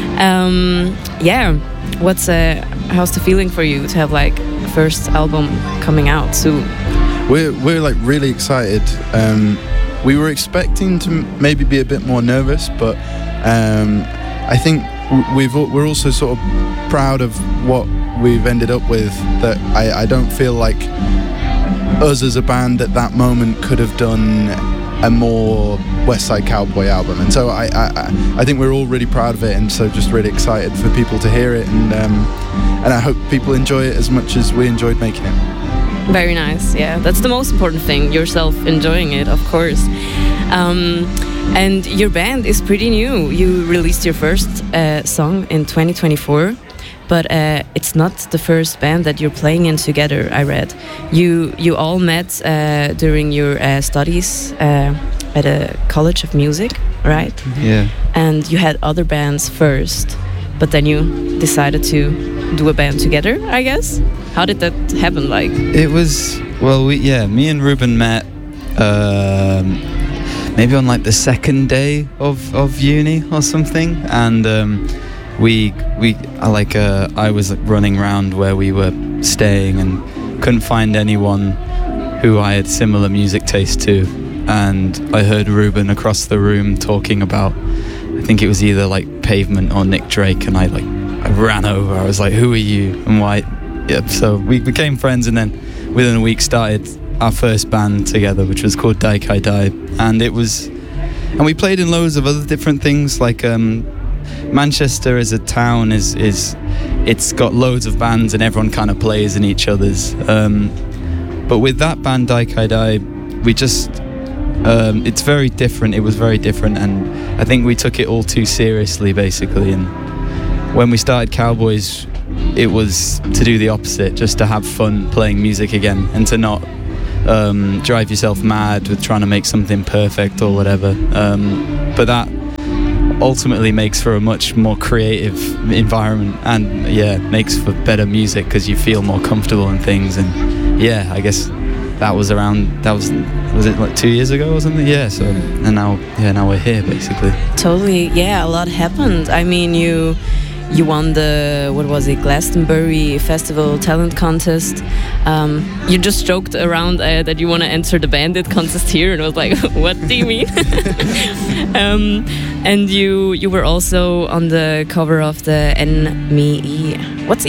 How's the feeling for you to have like a first album coming out soon? We're like really excited. We were expecting to maybe be a bit more nervous, but I think we're also sort of proud of what we've ended up with. That I don't feel like us as a band at that moment could have done a more Westside Cowboy album, and so I think we're all really proud of it, and so just really excited for people to hear it, and I hope people enjoy it as much as we enjoyed making it. Very nice. Yeah, that's the most important thing, yourself enjoying it, of course. And your band is pretty new. You released your first song in 2024, but it's not the first band that you're playing in together, I read. You all met during your studies at a college of music, right? Yeah. And you had other bands first, but then you decided to do a band together, I guess? How did that happen? Like, it was, me and Ruben met maybe on like the second day of uni or something, and I was running around where we were staying and couldn't find anyone who I had similar music taste to, and I heard Ruben across the room talking about, I think it was either like Pavement or Nick Drake, and I ran over. I was like, who are you and why? Yeah, so we became friends, and then within a week started our first band together, which was called Die Kai Die, and we played in loads of other different things, like Manchester as a town is it's got loads of bands and everyone kind of plays in each other's. But with that band, Dike I Die, we just, it's very different. It was very different, and I think we took it all too seriously, basically. And when we started Cowboys, it was to do the opposite, just to have fun playing music again, and to not drive yourself mad with trying to make something perfect or whatever. But that ultimately makes for a much more creative environment, and makes for better music because you feel more comfortable in things. And I guess that was it like 2 years ago or something? Yeah, so and now we're here basically. Totally, yeah, a lot happened. I mean, you won the, what was it, Glastonbury Festival Talent Contest. You just joked around that you want to enter the Bandit contest here, and I was like, what do you mean? And you were also on the cover of the NME.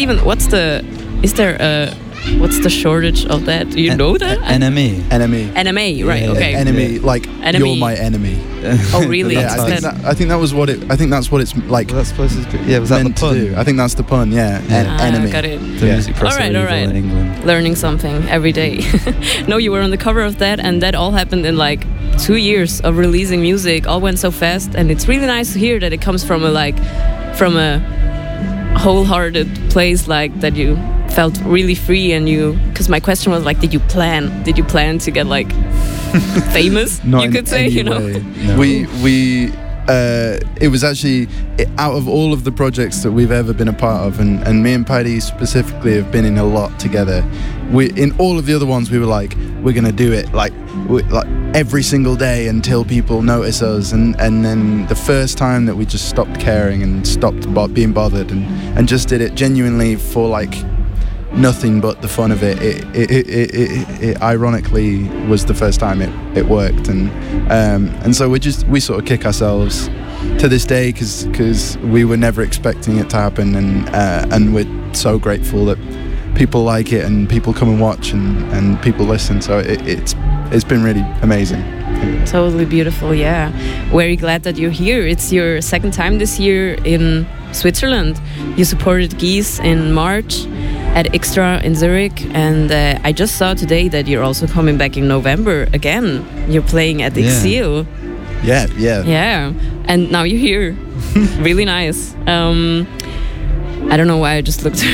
What's the shortage of that? Do you know that? NME. NME, right? Yeah, okay. Enemy, like enemy. You're my enemy. Oh, really? Yeah, I think that was what it. I think that's what it's like. Well, that's supposed to be. Yeah, was that the pun? I think that's the pun. Yeah, enemy. Got it. The music press all right. in England. Learning something every day. No, you were on the cover of that, and that all happened in like 2 years of releasing music. All went so fast, and it's really nice to hear that it comes from a wholehearted place, like that you felt really free. And because my question was like, did you plan to get like famous? You could say, you know. No. We it was actually, out of all of the projects that we've ever been a part of, and me and Paddy specifically have been in a lot together. In all of the other ones, we were like, we're gonna do it like every single day until people notice us. And then the first time that we just stopped caring and stopped being bothered and just did it genuinely for like nothing but the fun of it. It ironically was the first time it worked, and so we sort of kick ourselves to this day because we were never expecting it to happen, and we're so grateful that people like it and people come and watch and people listen. So it's been really amazing. Totally beautiful, yeah. Very glad that you're here. It's your second time this year in Switzerland. You supported Geese in March at Extra in Zurich, and I just saw today that you're also coming back in November again. You're playing at Exil. Yeah. And now you're here. Really nice. I don't know why I just looked.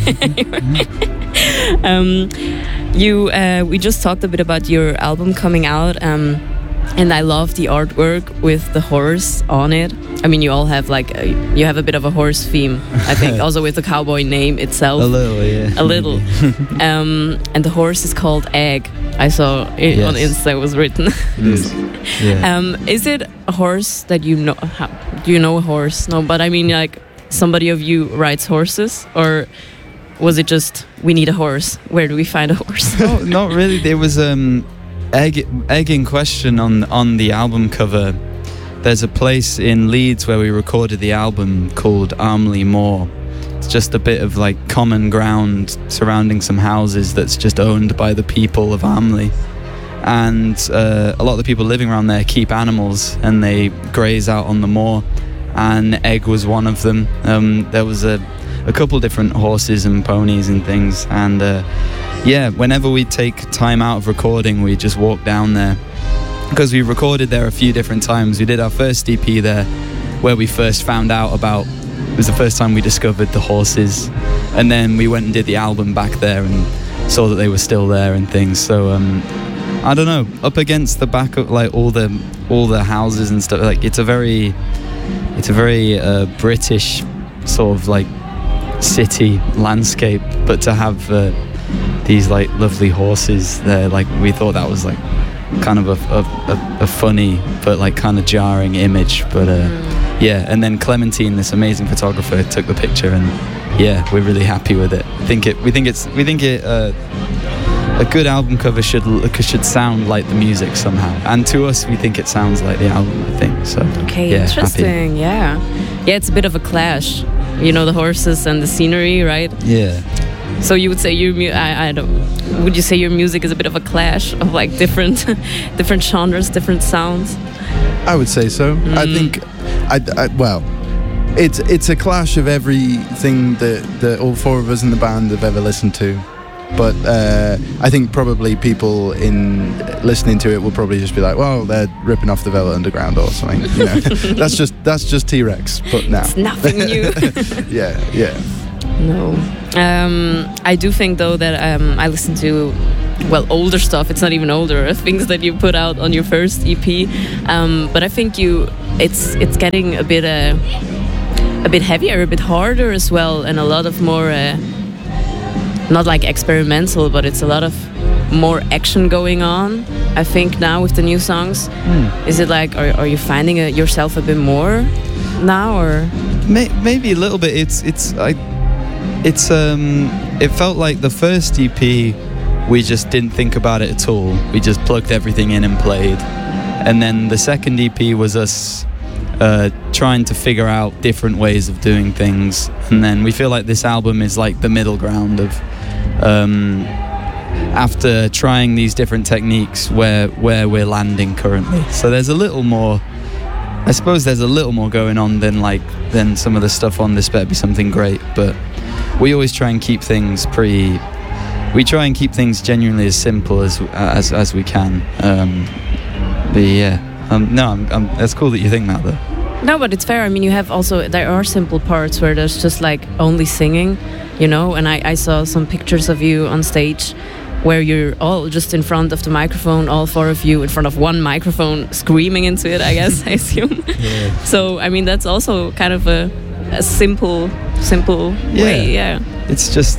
We just talked a bit about your album coming out, and I love the artwork with the horse on it. I mean, you all have you have a bit of a horse theme, I think, also with the cowboy name itself. A little, yeah. A little. And the horse is called Egg. I saw it on Insta, it was written. It is. Yeah. Is it a horse that you know? Do you know a horse? No, but I mean, like, somebody of you rides horses, or was it just, we need a horse? Where do we find a horse? No, not really. There was Egg in question on the album cover. There's a place in Leeds where we recorded the album called Armley Moor. It's just a bit of like common ground surrounding some houses that's just owned by the people of Armley. And a lot of the people living around there keep animals and they graze out on the moor. And Egg was one of them. There was a couple different horses and ponies and things. And whenever we take time out of recording, we just walk down there. Because we recorded there a few different times. We did our first EP there, where we first found out about, it was the first time we discovered the horses. And then we went and did the album back there and saw that they were still there and things. So I don't know, up against the back of like all the houses and stuff, like it's a very British sort of like city landscape, but to have these like lovely horses there, like we thought that was like kind of a funny but like kind of jarring image. But and then Clementine, this amazing photographer, took the picture, and we're really happy with it. We think a good album cover should sound like the music somehow, and to us we think it sounds like the album, I think. So interesting. Happy. It's a bit of a clash, you know, the horses and the scenery, right? So you would say would you say your music is a bit of a clash of like different genres, different sounds? I would say so. I think it's a clash of everything that all four of us in the band have ever listened to. But I think probably people in listening to it will probably just be like, well, they're ripping off the Velvet Underground or something. You know, that's just T-Rex. But now it's nothing new. yeah. No, I do think though that I listen to older stuff. It's not even older, things that you put out on your first EP. But I think it's getting a bit heavier, a bit harder as well, and a lot of more. Not like experimental, but it's a lot of more action going on. I think now with the new songs, is it like are you finding yourself a bit more now, or maybe a little bit? It felt like the first EP we just didn't think about it at all. We just plugged everything in and played, and then the second EP was us trying to figure out different ways of doing things, and then we feel like this album is like the middle ground of after trying these different techniques where we're landing currently. So there's a little more, I suppose there's a little more going on than some of the stuff on This Better Be Something Great, but we always try and keep things genuinely as simple as we can. But yeah, that's cool that you think that though. No, but it's fair. I mean, there are simple parts where there's just like only singing, you know, and I saw some pictures of you on stage where you're all just in front of the microphone, all four of you in front of one microphone, screaming into it, I guess, I assume. Yeah. So, I mean, that's also kind of a simple way, yeah. It's just,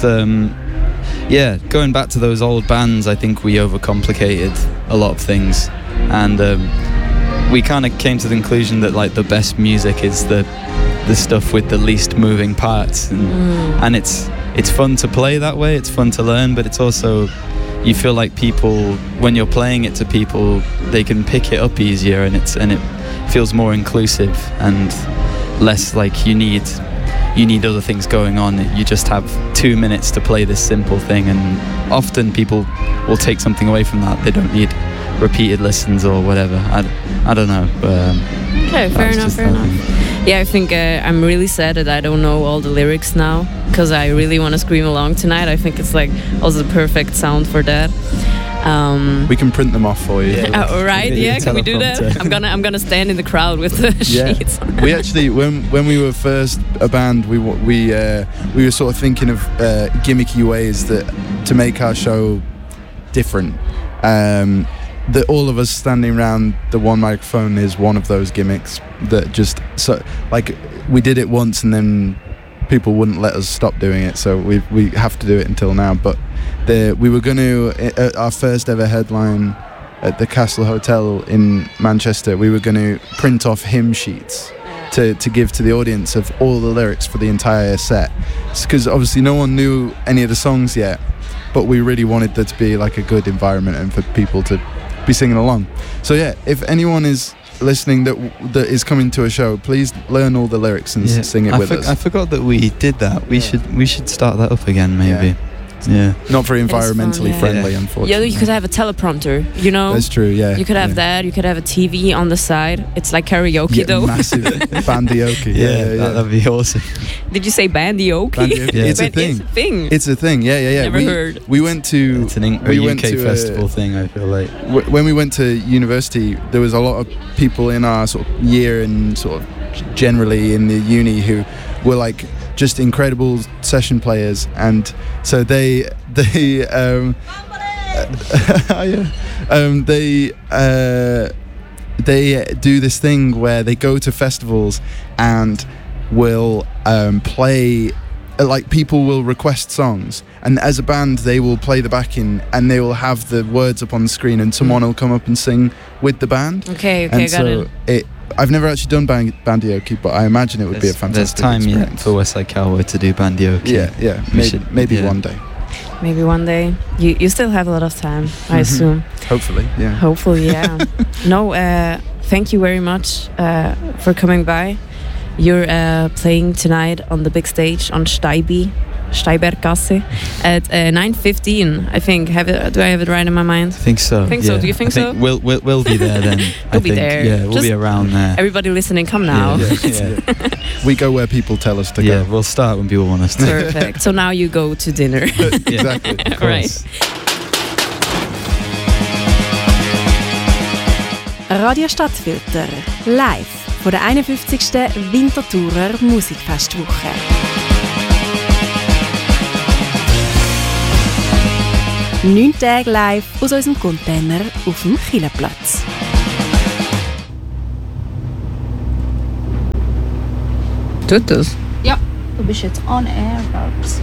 going back to those old bands, I think we overcomplicated a lot of things, and we kind of came to the conclusion that like the best music is the stuff with the least moving parts, and it's fun to play that way, it's fun to learn, but it's also, you feel like people, when you're playing it to people, they can pick it up easier, and it feels more inclusive and less like you need other things going on. You just have 2 minutes to play this simple thing, and often people will take something away from that. They don't need repeated listens or whatever. I don't know. Okay, fair enough. Yeah, I think I'm really sad that I don't know all the lyrics now, because I really want to scream along tonight. I think it's like also the perfect sound for that. We can print them off for you. Right? Yeah, can we do that? I'm gonna stand in the crowd with the sheets. We actually, when we were first a band, we were sort of thinking of gimmicky ways to make our show different. That all of us standing around the one microphone is one of those gimmicks that just we did it once and then people wouldn't let us stop doing it, so we have to do it until now. But we were going to our first ever headline at the Castle Hotel in Manchester. We were going to print off hymn sheets to give to the audience of all the lyrics for the entire set, because obviously no one knew any of the songs yet, but we really wanted there to be like a good environment and for people to be singing along. So yeah, if anyone is listening that is coming to a show, please learn all the lyrics and sing it with us. I forgot that we did that. We should start that up again, maybe. Yeah. Not very environmentally friendly, unfortunately. Yeah, you could have a teleprompter, you know? That's true, yeah. You could have that, you could have a TV on the side. It's like karaoke, though. Massive bandioke. That'd be awesome. Did you say bandioke? Yeah. It's a thing. It's a thing, yeah. Never heard. We went to... It's a UK festival thing, I feel like. When we went to university, there was a lot of people in our sort of year and sort of generally in the uni who were like just incredible session players, and so they do this thing where they go to festivals and will play, like people will request songs, and as a band they will play the backing and they will have the words up on the screen and someone will come up and sing with the band. Okay, and got it. I've never actually done bandioke, but I imagine it would be a fantastic experience. There's time yet for Westside Cowboy to do bandioke. Yeah. Maybe one day. Maybe one day. You still have a lot of time, I assume. Hopefully, yeah. No, thank you very much for coming by. You're playing tonight on the big stage on Steibi Steiberggasse at 9:15. I think. Do I have it right in my mind? I think so. So. Do you think so? We'll be there then. We'll be there. Yeah, we'll be around there. Everybody listening, come now. Yeah. We go where people tell us to go. Yeah, we'll start when people want us to. Perfect. So now you go to dinner. Exactly. Right. Radio Stadtfilter, live von der 51. Winterthurer Musikfestwoche. Neun Tage live aus unserem Container auf dem Chilleplatz. Tut das? Ja, du bist jetzt on air, Babs.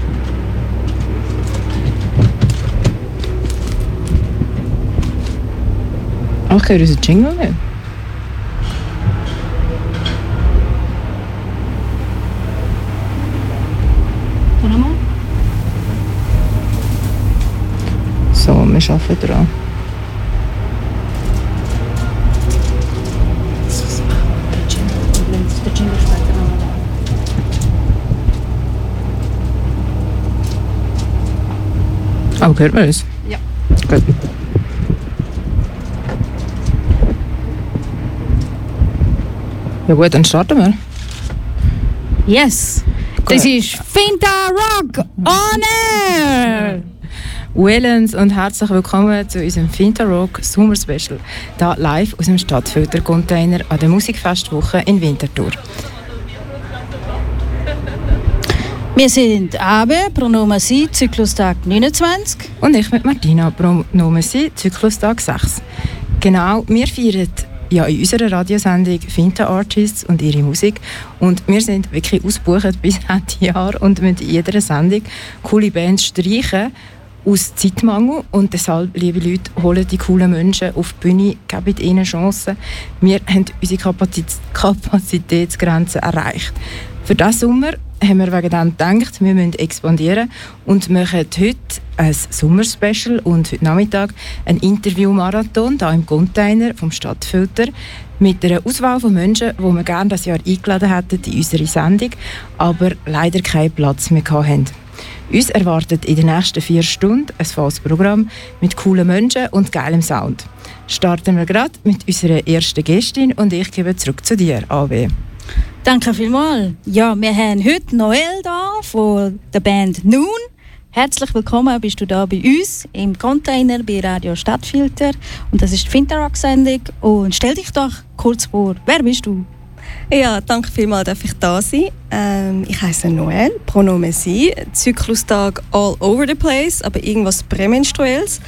Okay, das ist ein Jingle nicht. Und nochmal? So, wir arbeiten dran. Der Jingle später nochmal. Aber hört man uns? Ja. Gut. Ja gut, dann starten wir. Yes! Das ist Finta Rock on Air! Wellens und herzlich willkommen zu unserem Finta Rock Summer Special. Hier live aus dem Stadtfilter-Container an der Musikfestwoche in Winterthur. Wir sind Abe, Pronomen Sie, Zyklustag 29. Und ich mit Martina, Pronomen Sie, Zyklustag 6. Genau, wir feiern ja in unserer Radiosendung Finta Artists und ihre Musik. Und wir sind wirklich ausgebucht bis Ende Jahr und müssen in jeder Sendung coole Bands streichen aus Zeitmangel. Und deshalb, liebe Leute, holen die coolen Menschen auf die Bühne, geben ihnen Chancen. Wir haben unsere Kapazitätsgrenzen erreicht. Für diesen Sommer haben wir wegen dem gedacht, wir müssen expandieren und machen heute ein Sommer-Special und heute Nachmittag ein Interview-Marathon hier im Container vom Stadtfilter mit einer Auswahl von Menschen, die wir gerne das Jahr eingeladen hätten in unsere Sendung, aber leider keinen Platz mehr hatten. Uns erwartet in den nächsten 4 Stunden ein volles Programm mit coolen Menschen und geilem Sound. Starten wir gerade mit unserer ersten Gästin und ich gebe zurück zu dir, AW. Danke vielmals. Ja, wir haben heute Noel da von der Band Noon. Herzlich willkommen bist du da bei uns im Container bei Radio Stadtfilter. Und das ist die Finta Rock Sendung. Und stell dich doch kurz vor, wer bist du? Ja, danke vielmals, dass ich da sein. Ich heiße Noel, Pronomen Sie, Zyklustag all over the place, aber irgendwas prämenstruelles.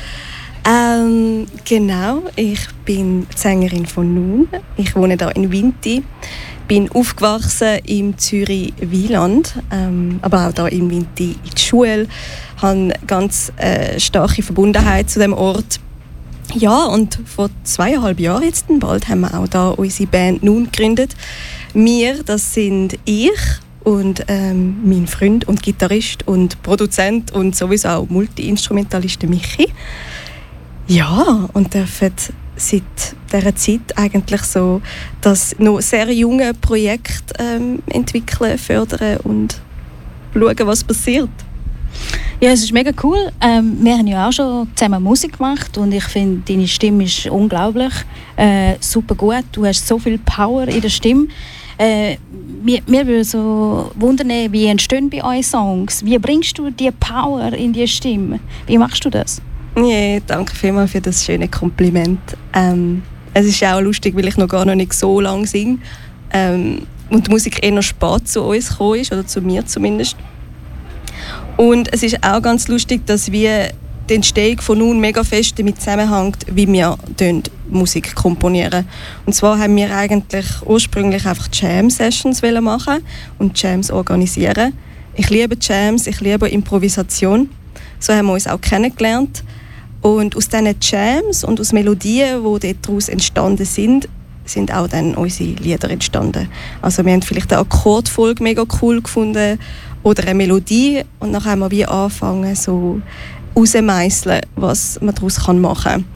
Genau, ich bin die Sängerin von Noon. Ich wohne hier in Winti. Bin aufgewachsen im Zürich-Wieland, aber auch hier in Winti in der Schule. Ich habe eine ganz starke Verbundenheit zu diesem Ort. Ja, und vor 2,5 Jahren jetzt bald haben wir auch hier unsere Band Noon gegründet. Wir, das sind ich und mein Freund und Gitarrist und Produzent und sowieso auch Multi-Instrumentalist Michi. Ja, und dürfen seit dieser Zeit eigentlich so das noch sehr junge Projekt entwickeln, fördern und schauen, was passiert. Ja, es ist mega cool. Wir haben ja auch schon zusammen Musik gemacht und ich finde, deine Stimme ist unglaublich super gut. Du hast so viel Power in der Stimme. Mir würde so wundern, wie entstehen bei euch Songs? Wie bringst du die Power in die Stimme? Wie machst du das? Ja, danke vielmals für das schöne Kompliment. Es ist auch lustig, weil ich noch nicht so lange singe und die Musik eher noch spät zu uns gekommen ist, oder zu mir zumindest. Und es ist auch ganz lustig, dass wir die Entstehung von Noon mega fest damit zusammenhängt, wie wir Musik komponieren. Und zwar haben wir eigentlich ursprünglich einfach Jam-Sessions machen und Jams organisieren. Ich liebe Jams, ich liebe Improvisation. So haben wir uns auch kennengelernt. Und aus diesen Jams und aus Melodien, die daraus entstanden sind auch dann unsere Lieder entstanden. Also wir haben vielleicht eine Akkordfolge mega cool gefunden oder eine Melodie und dann haben wir wie angefangen, so rausmeisseln, was man daraus machen kann.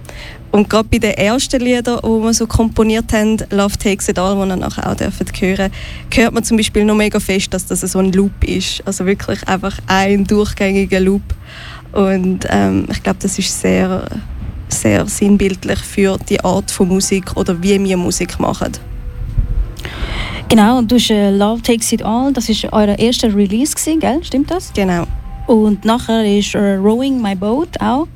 Und gerade bei den ersten Liedern, die wir so komponiert haben, «Love Takes It All», die ihr nachher auch hören, hört man zum Beispiel noch mega fest, dass das so ein Loop ist. Also wirklich einfach ein durchgängiger Loop. Und ich glaube, das ist sehr, sehr sinnbildlich für die Art von Musik oder wie wir Musik machen. Genau, und du hast «Love Takes It All», das war euer erster Release, gell? Stimmt das? Genau. Und nachher ist «Rowing My Boat» auch.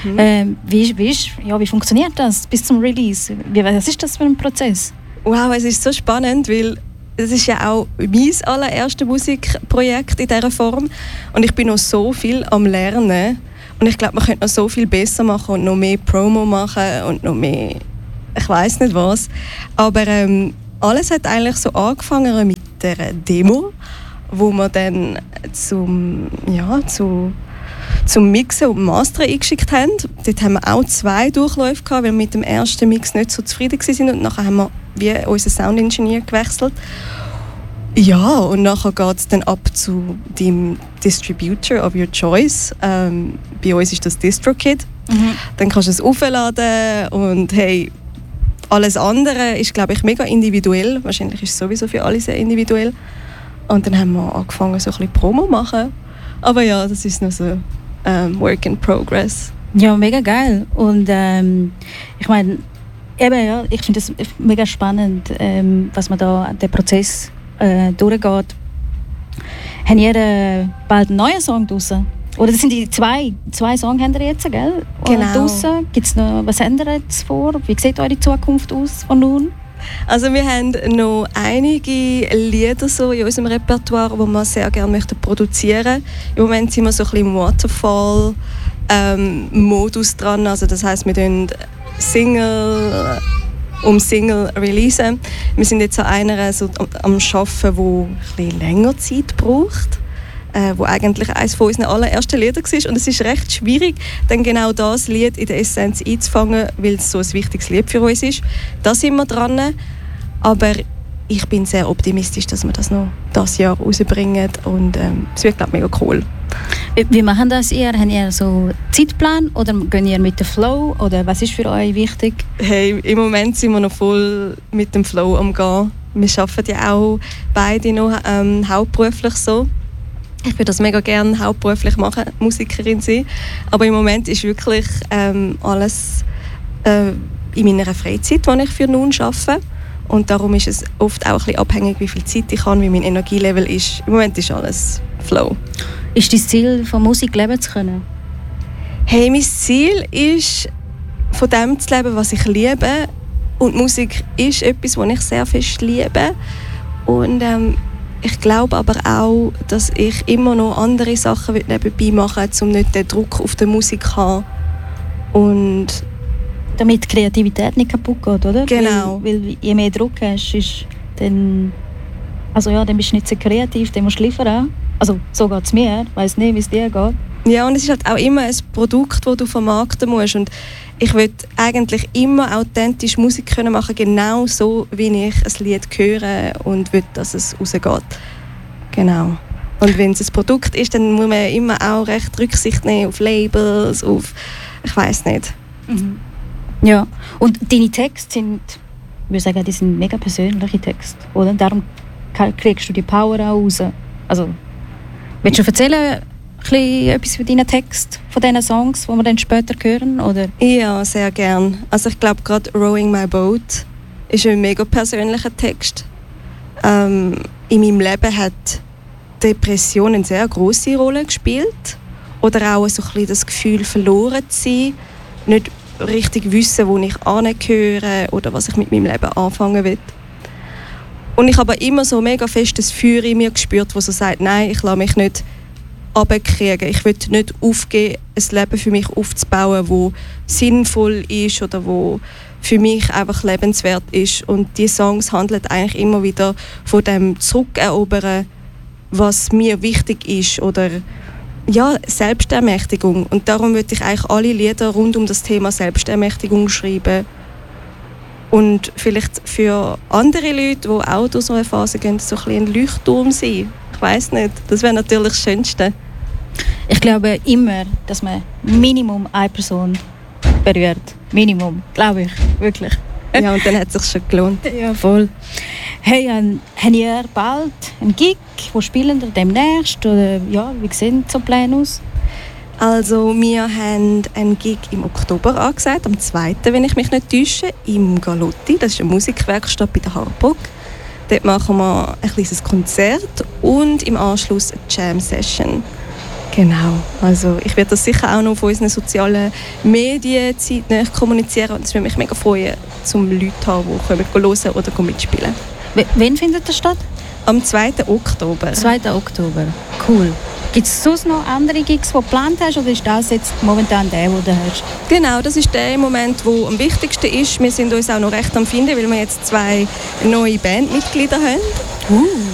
Wie funktioniert das bis zum Release? Was ist das für ein Prozess? Wow, es ist so spannend, weil es ist ja auch mein allererstes Musikprojekt in dieser Form. Und ich bin noch so viel am Lernen. Und ich glaube, man könnte noch so viel besser machen und noch mehr Promo machen und noch mehr, ich weiss nicht was. Aber alles hat eigentlich so angefangen mit der Demo, wo wir dann zum Mixen und Mastern eingeschickt haben. Dort haben wir auch 2 Durchläufe gehabt, weil wir mit dem ersten Mix nicht so zufrieden waren. Und nachher haben wir wie unseren Soundingenieur gewechselt. Ja, und nachher geht es dann ab zu dem Distributor of your choice. Bei uns ist das DistroKid. Dann kannst du es aufladen und hey, alles andere ist, glaube ich, mega individuell. Wahrscheinlich ist es sowieso für alle sehr individuell. Und dann haben wir angefangen, so ein bisschen Promo zu machen. Aber ja, das ist noch so Work in Progress. Ja, mega geil. Und ich meine, ich finde es mega spannend, was man da, der Prozess durchgeht. Haben ihr bald einen neuen Song draussen? Oder das sind die zwei Songs, habt ihr jetzt, gell? Genau. Draussen. Gibt's noch, was habt ihr jetzt vor? Wie sieht eure Zukunft aus von nun? Also wir haben noch einige Lieder so in unserem Repertoire, die wir sehr gerne produzieren möchten. Im Moment sind wir so ein bisschen im Waterfall-Modus dran. Also das heisst, wir tun Single releasen. Wir sind jetzt an einer so am Arbeiten, die ein bisschen länger Zeit braucht. Wo eigentlich eines von unseren allerersten Lieder war. Und es ist recht schwierig, dann genau das Lied in der Essenz einzufangen, weil es so ein wichtiges Lied für uns ist. Da sind wir dran. Aber ich bin sehr optimistisch, dass wir das noch dieses Jahr rausbringen. Und es wird, glaube ich, mega cool. Wie machen das ihr? Habt ihr so einen Zeitplan oder gehen ihr mit dem Flow? Oder was ist für euch wichtig? Hey, im Moment sind wir noch voll mit dem Flow am Gehen. Wir arbeiten ja auch beide noch hauptberuflich so. Ich würde das mega gerne hauptberuflich machen, Musikerin sein. Aber im Moment ist wirklich alles in meiner Freizeit, die ich für nun arbeite. Und darum ist es oft auch ein bisschen abhängig, wie viel Zeit ich habe, wie mein Energielevel ist. Im Moment ist alles Flow. Ist dein Ziel, von Musik leben zu können? Hey, mein Ziel ist, von dem zu leben, was ich liebe. Und Musik ist etwas, was ich sehr fest liebe. Und ich glaube aber auch, dass ich immer noch andere Sachen nebenbei machen will, um nicht den Druck auf der Musik zu haben. Und damit die Kreativität nicht kaputt geht, oder? Genau. Weil je mehr Druck hast, dann bist du nicht so kreativ, dann musst du liefern. Also so geht es mir, ich weiss nicht, wie es dir geht. Ja, und es ist halt auch immer ein Produkt, das du vermarkten musst. Und ich will eigentlich immer authentisch Musik können machen, genau so, wie ich ein Lied höre und will, dass es rausgeht. Genau. Und wenn es ein Produkt ist, dann muss man immer auch recht Rücksicht nehmen auf Labels, auf, ich weiss nicht. Mhm. Ja, und deine Texte sind, ich würde sagen, die sind mega persönliche Texte, oder? Darum kriegst du die Power auch raus. Also, willst du erzählen, etwas von deinen Texten, von diesen Songs, die wir dann später hören? Oder? Ja, sehr gern. Also ich glaube, gerade «Rowing My Boat» ist ein mega persönlicher Text. In meinem Leben hat Depression eine sehr grosse Rolle gespielt. Oder auch so ein bisschen das Gefühl, verloren zu sein, nicht richtig wissen, wo ich hingehöre oder was ich mit meinem Leben anfangen will. Und ich habe immer so mega festes Feuer in mir gespürt, das so sagt, nein, ich lasse mich nicht runterkriegen. Ich will nicht aufgeben, ein Leben für mich aufzubauen, das sinnvoll ist oder wo für mich einfach lebenswert ist. Und die Songs handeln eigentlich immer wieder von dem Zurückerobern, was mir wichtig ist oder ja, Selbstermächtigung. Und darum würde ich eigentlich alle Lieder rund um das Thema Selbstermächtigung schreiben. Und vielleicht für andere Leute, die auch durch so eine Phase gehen, so ein Leuchtturm sein. Ich weiss nicht. Das wäre natürlich das Schönste. Ich glaube immer, dass man Minimum eine Person berührt. Minimum, glaube ich, wirklich. Ja, und dann hat es sich schon gelohnt. Ja, voll. Hey, habt ihr bald einen Gig? Wo spielen ihr demnächst? Oder ja, wie sehen so Pläne aus? Also wir haben einen Gig im Oktober angesagt, am 2., wenn ich mich nicht täusche, im Galotti. Das ist eine Musikwerkstatt bei der Harburg. Dort machen wir ein kleines Konzert und im Anschluss eine Jam-Session. Genau, also ich werde das sicher auch noch auf unseren sozialen Medien zeitnah kommunizieren und es würde mich mega freuen, um Leute zu haben, die hören oder mitspielen. Wann findet das statt? Am 2. Oktober. 2. Oktober, cool. Gibt es sonst noch andere Gigs, die du geplant hast, oder ist das jetzt momentan der, den du hast? Genau, das ist der Moment, der am wichtigsten ist. Wir sind uns auch noch recht am Finden, weil wir jetzt 2 neue Bandmitglieder haben.